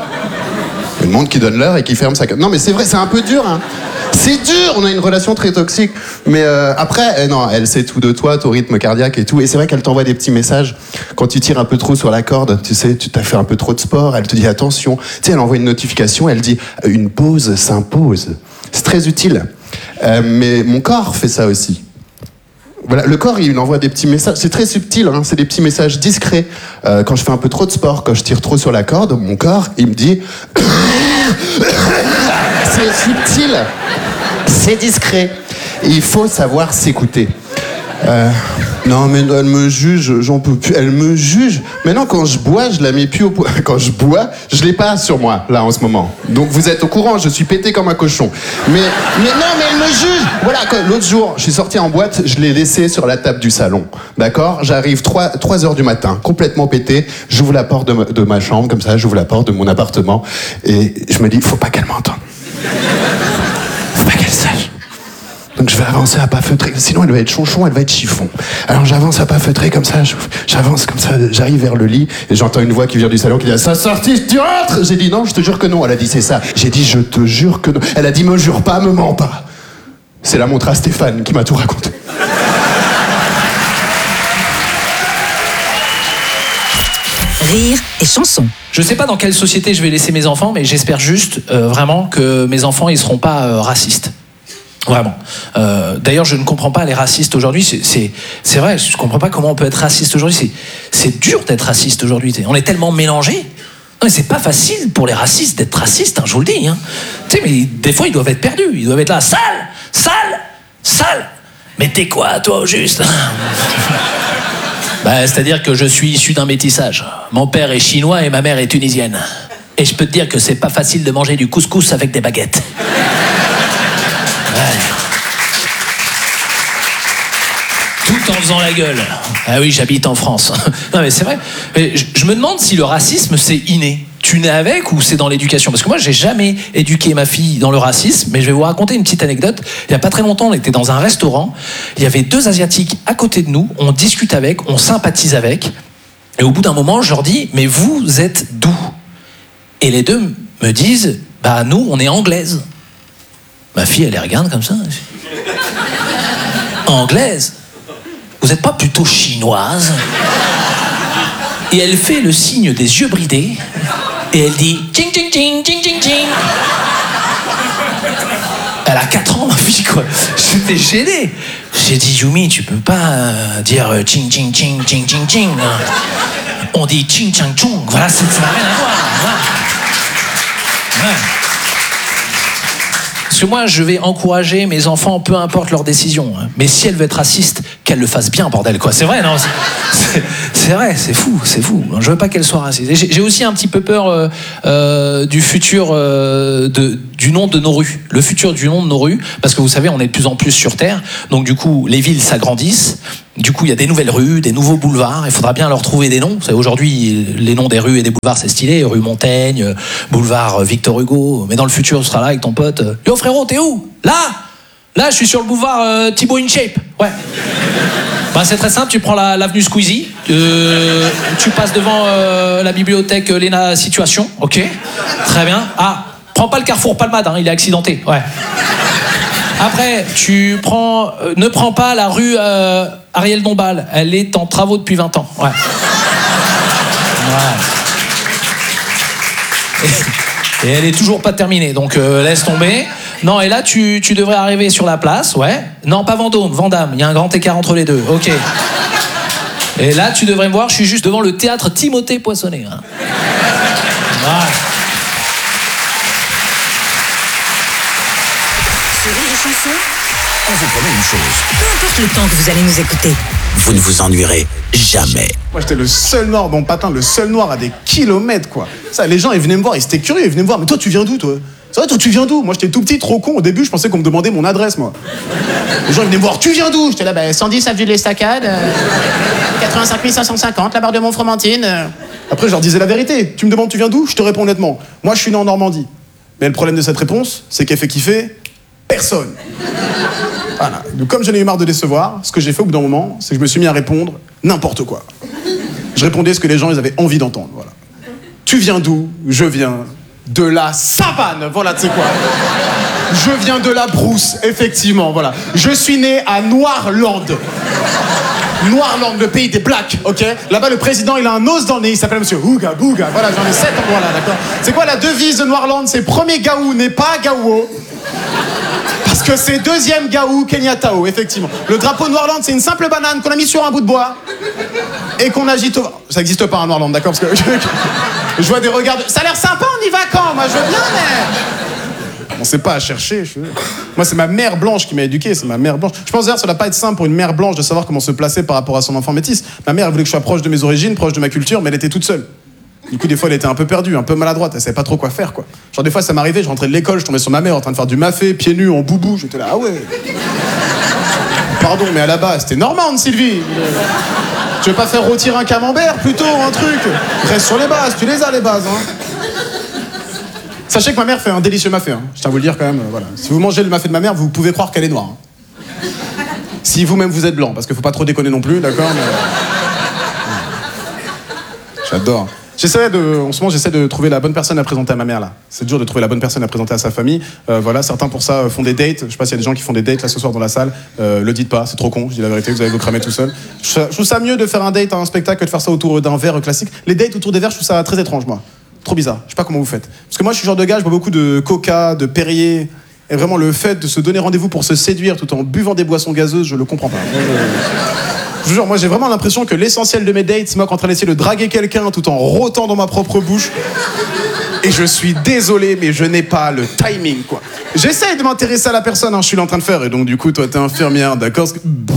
Une montre qui donne l'heure et qui ferme sa... Non, mais c'est vrai, c'est un peu dur, hein. C'est dur, on a une relation très toxique. Mais euh, après, euh, non, elle sait tout de toi, ton rythme cardiaque et tout. Et c'est vrai qu'elle t'envoie des petits messages quand tu tires un peu trop sur la corde. Tu sais, tu t'as fait un peu trop de sport. Elle te dit attention. Tu sais, elle envoie une notification. Elle dit une pause s'impose. C'est très utile. Euh, mais mon corps fait ça aussi. Voilà, le corps, il envoie des petits messages. C'est très subtil, hein, c'est des petits messages discrets. Euh, quand je fais un peu trop de sport, quand je tire trop sur la corde, mon corps, il me dit... c'est subtil, c'est discret. Et il faut savoir s'écouter. Euh, non, mais elle me juge, j'en peux plus. Elle me juge. Maintenant, quand je bois, je la mets plus au point. Quand je bois, je l'ai pas sur moi, là, en ce moment. Donc, vous êtes au courant, je suis pété comme un cochon. Mais, mais non, mais elle me juge. Voilà, l'autre jour, je suis sorti en boîte, je l'ai laissé sur la table du salon. D'accord? J'arrive trois heures du matin, complètement pété. J'ouvre la porte de ma, de ma chambre, comme ça, j'ouvre la porte de mon appartement. Et je me dis, faut pas qu'elle m'entende. Faut pas qu'elle sache. Donc je vais avancer à pas feutrer, sinon elle va être chonchon, elle va être chiffon. Alors j'avance à pas feutrer comme ça, j'avance comme ça, j'arrive vers le lit et j'entends une voix qui vient du salon qui dit « Ça sortit, tu rentres ?» J'ai dit « Non, je te jure que non ». Elle a dit « C'est ça ». J'ai dit « Je te jure que non ». Elle a dit « Me jure pas, me mens pas ». C'est la montre à Stéphane qui m'a tout raconté. Rire et Chanson. Je sais pas dans quelle société je vais laisser mes enfants, mais j'espère juste euh, vraiment que mes enfants ils seront pas euh, racistes. Vraiment. Euh, d'ailleurs, je ne comprends pas les racistes aujourd'hui. C'est, c'est, c'est vrai, je ne comprends pas comment on peut être raciste aujourd'hui. C'est, c'est dur d'être raciste aujourd'hui. On est tellement mélangés. Non, mais c'est pas facile pour les racistes d'être racistes, hein, je vous le dis. Hein. Tu sais, mais des fois, ils doivent être perdus. Ils doivent être là, sale, sale, sale. Mais t'es quoi, toi, au juste? Bah, c'est-à-dire que je suis issu d'un métissage. Mon père est chinois et ma mère est tunisienne. Et je peux te dire que c'est pas facile de manger du couscous avec des baguettes. Ouais. Tout en faisant la gueule. Ah oui, j'habite en France. Non mais c'est vrai. Mais je, je me demande si le racisme c'est inné. Tu nais avec ou c'est dans l'éducation? Parce que moi j'ai jamais éduqué ma fille dans le racisme, mais je vais vous raconter une petite anecdote. Il y a pas très longtemps, on était dans un restaurant. Il y avait deux Asiatiques à côté de nous. On discute avec, on sympathise avec. Et au bout d'un moment, je leur dis, mais vous êtes d'où? Et les deux me disent, bah nous on est anglaises. Ma fille, elle les regarde comme ça. Anglaise? Vous n'êtes pas plutôt chinoise? Et elle fait le signe des yeux bridés. Et elle dit ching ching ching ching ching ching. Elle a quatre ans, ma fille, quoi. J'étais gêné. J'ai dit, Yumi, tu peux pas euh, dire euh, ching ching ching ching ching ching. On dit ching chang chung. Voilà, ça n'a rien à voir. Voilà. Ouais. Parce que moi, je vais encourager mes enfants, peu importe leur décision. Hein. Mais si elle veut être raciste, qu'elle le fasse bien, bordel, quoi. C'est vrai, non c'est, c'est vrai, c'est fou, c'est fou. Je veux pas qu'elle soit raciste. J'ai, j'ai aussi un petit peu peur euh, euh, du futur euh, de, du nom de nos rues. Le futur du nom de nos rues, parce que vous savez, on est de plus en plus sur Terre. Donc du coup, les villes s'agrandissent. Du coup, il y a des nouvelles rues, des nouveaux boulevards. Il faudra bien leur trouver des noms. Vous savez, aujourd'hui, les noms des rues et des boulevards, c'est stylé. Rue Montaigne, boulevard Victor Hugo. Mais dans le futur, tu seras là avec ton pote. Yo frérot, t'es où? Là Là, je suis sur le boulevard euh, Thibaut InShape. Ouais. Bah, c'est très simple. Tu prends la, l'avenue Squeezie. Euh, tu passes devant euh, la bibliothèque Léna Situation. Ok. Très bien. Ah, prends pas le carrefour Palmade. Hein, il est accidenté. Ouais. Après, tu prends, euh, ne prends pas la rue euh, Ariel Dombal. Elle est en travaux depuis vingt ans. Ouais. Ouais. Et, et elle est toujours pas terminée, donc euh, laisse tomber. Non, et là, tu, tu devrais arriver sur la place, ouais. Non, pas Vendôme, Vandame. Il y a un grand écart entre les deux. Ok. Et là, tu devrais me voir, je suis juste devant le théâtre Timothée Poissonnet. Hein. Ouais. Sur Rire et Chanson, on vous promet une chose. Peu importe le temps que vous allez nous écouter, Vous ne vous ennuierez jamais. Moi, j'étais le seul noir dans mon patin, le seul noir à des kilomètres, quoi. Ça, les gens, ils venaient me voir, ils étaient curieux, ils venaient me voir. Mais toi, tu viens d'où, toi? C'est vrai, toi, tu viens d'où? Moi, j'étais tout petit, trop con. Au début, je pensais qu'on me demandait mon adresse, moi. Les gens, ils venaient me voir, tu viens d'où? J'étais là, bah, cent dix avenue de l'Estacade, euh, quatre-vingt-cinq mille cinq cent cinquante, la barre de Montfromentine. Euh. Après, je leur disais la vérité. Tu me demandes, tu viens d'où? Je te réponds honnêtement. Moi, je suis né en Normandie. Mais le problème de cette réponse, c'est qu'elle fait kiffer personne. Voilà. Donc, comme j'en ai eu marre de décevoir, ce que j'ai fait au bout d'un moment, c'est que je me suis mis à répondre n'importe quoi. Je répondais ce que les gens ils avaient envie d'entendre. Voilà. Tu viens d'où? Je viens de la savane. Voilà, tu sais quoi. Je viens de la brousse, effectivement. Voilà. Je suis né à Noirland. Noirland, le pays des blacks, ok? Là-bas, le président, il a un os dans le nez, il s'appelle Monsieur Ouga Bouga. Voilà, j'en ai sept endroits là, d'accord? C'est quoi la devise de Noirland? C'est premier Gaou n'est pas Gaouo. Parce que c'est deuxième Gaou Kenyatao, effectivement. Le drapeau Noirland, c'est une simple banane qu'on a mis sur un bout de bois et qu'on agite au... Ça n'existe pas, un Noirland, d'accord? Parce que je vois des regards de... Ça a l'air sympa, on y va quand? Moi, je veux bien, mais... On sait pas à chercher. Je... Moi, c'est ma mère blanche qui m'a éduqué, c'est ma mère blanche. Je pense d'ailleurs, ça doit pas être simple pour une mère blanche de savoir comment se placer par rapport à son enfant métis. Ma mère, elle voulait que je sois proche de mes origines, proche de ma culture, mais elle était toute seule. Du coup, des fois, elle était un peu perdue, un peu maladroite, elle savait pas trop quoi faire, quoi. Genre, des fois, ça m'arrivait, je rentrais de l'école, je tombais sur ma mère en train de faire du mafé, pieds nus, en boubou, j'étais là, ah ouais. Pardon, mais à la base, c'était Normande, Sylvie. Tu veux pas faire rôtir un camembert, plutôt, un truc? Reste sur les bases, tu les as, les bases, hein. Sachez que ma mère fait un délicieux mafé, hein. Je tiens à vous le dire quand même, voilà. Si vous mangez le mafé de ma mère, vous pouvez croire qu'elle est noire. Hein. Si vous-même vous êtes blanc, parce qu'il faut pas trop déconner non plus, d'accord, mais... J'adore. J'essaie de, en ce moment, j'essaie de trouver la bonne personne à présenter à ma mère, là. C'est dur de trouver la bonne personne à présenter à sa famille. Euh, voilà, certains pour ça font des dates. Je sais pas s'il y a des gens qui font des dates là ce soir dans la salle. Euh, le dites pas, c'est trop con, je dis la vérité, vous allez vous cramer tout seul. Je, je trouve ça mieux de faire un date à un spectacle que de faire ça autour d'un verre classique. Les dates autour des verres, je trouve ça très étrange, moi. Trop bizarre. Je sais pas comment vous faites. Parce que moi, je suis le genre de gars, je bois beaucoup de coca, de Perrier. Et vraiment, le fait de se donner rendez-vous pour se séduire tout en buvant des boissons gazeuses, je le comprends pas. Moi, je... Je vous jure, moi j'ai vraiment l'impression que l'essentiel de mes dates, c'est moi qui est en train d'essayer de draguer quelqu'un tout en rôtant dans ma propre bouche. Et je suis désolé, mais je n'ai pas le timing, quoi. J'essaye de m'intéresser à la personne, hein, je suis là en train de faire, et donc du coup, toi t'es infirmière, d'accord?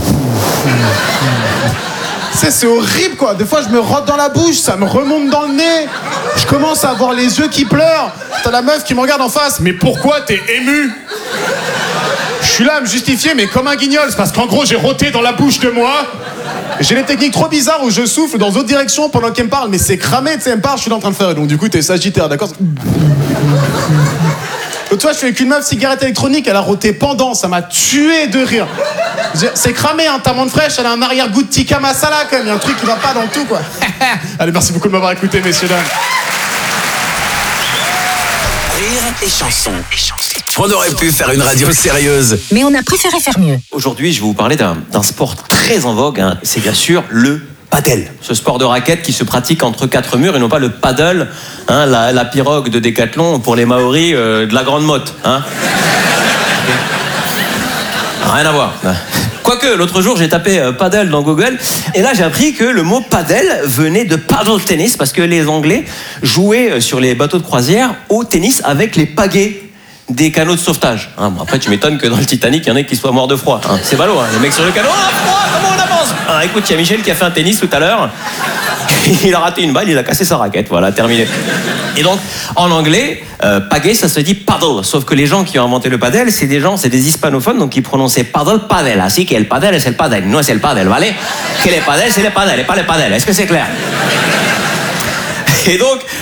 C'est, c'est horrible, quoi. Des fois, je me rote dans la bouche, ça me remonte dans le nez. Je commence à avoir les yeux qui pleurent. T'as la meuf qui me regarde en face. Mais pourquoi t'es ému? Je suis là à me justifier, mais comme un guignol. C'est parce qu'en gros, j'ai roté dans la bouche de moi. J'ai des techniques trop bizarres où je souffle dans d'autres directions pendant qu'elle me parle. Mais c'est cramé, tu sais, elle me parle, je suis là en train de faire. Et donc, du coup, t'es sagittaire, d'accord? L'autre fois, je suis avec une meuf cigarette électronique, elle a roté pendant, ça m'a tué de rire. C'est cramé, hein, ta menthe fraîche, elle a un arrière-goût de tikka masala quand même, il y a un truc qui va pas dans le tout, quoi. Allez, merci beaucoup de m'avoir écouté, messieurs, dames. Rire et chanson. On aurait pu faire une radio sérieuse. mais on a préféré faire mieux. Aujourd'hui, je vais vous parler d'un d'un sport très en vogue, hein. C'est bien sûr le paddle. Ce sport de raquette qui se pratique entre quatre murs et non pas le paddle, hein, la, la pirogue de Décathlon pour les Maoris euh, de la Grande Motte. Hein. Rien à voir. Quoi Quoique, l'autre jour, j'ai tapé euh, paddle dans Google, et là, j'ai appris que le mot paddle venait de paddle tennis, parce que les Anglais jouaient euh, sur les bateaux de croisière au tennis avec les pagaies des canots de sauvetage. Hein, bon, après, tu m'étonnes que dans le Titanic, il y en ait qui soient morts de froid. Hein. C'est ballot, hein. Les mecs sur le canot, ah, froid, comment on avance? Ah, écoute, il y a Michel qui a fait un tennis tout à l'heure. Il a raté une balle, il a cassé sa raquette. Voilà, terminé. Et donc, en anglais, euh, pagaie, ça se dit paddle. Sauf que les gens qui ont inventé le paddle, c'est des gens, c'est des hispanophones, donc ils prononçaient paddle, paddle. Así que el paddle es el paddle, no es el paddle, ¿vale? Que le paddle, c'est le paddle, et pas le paddle. Est-ce que c'est clair? Et donc,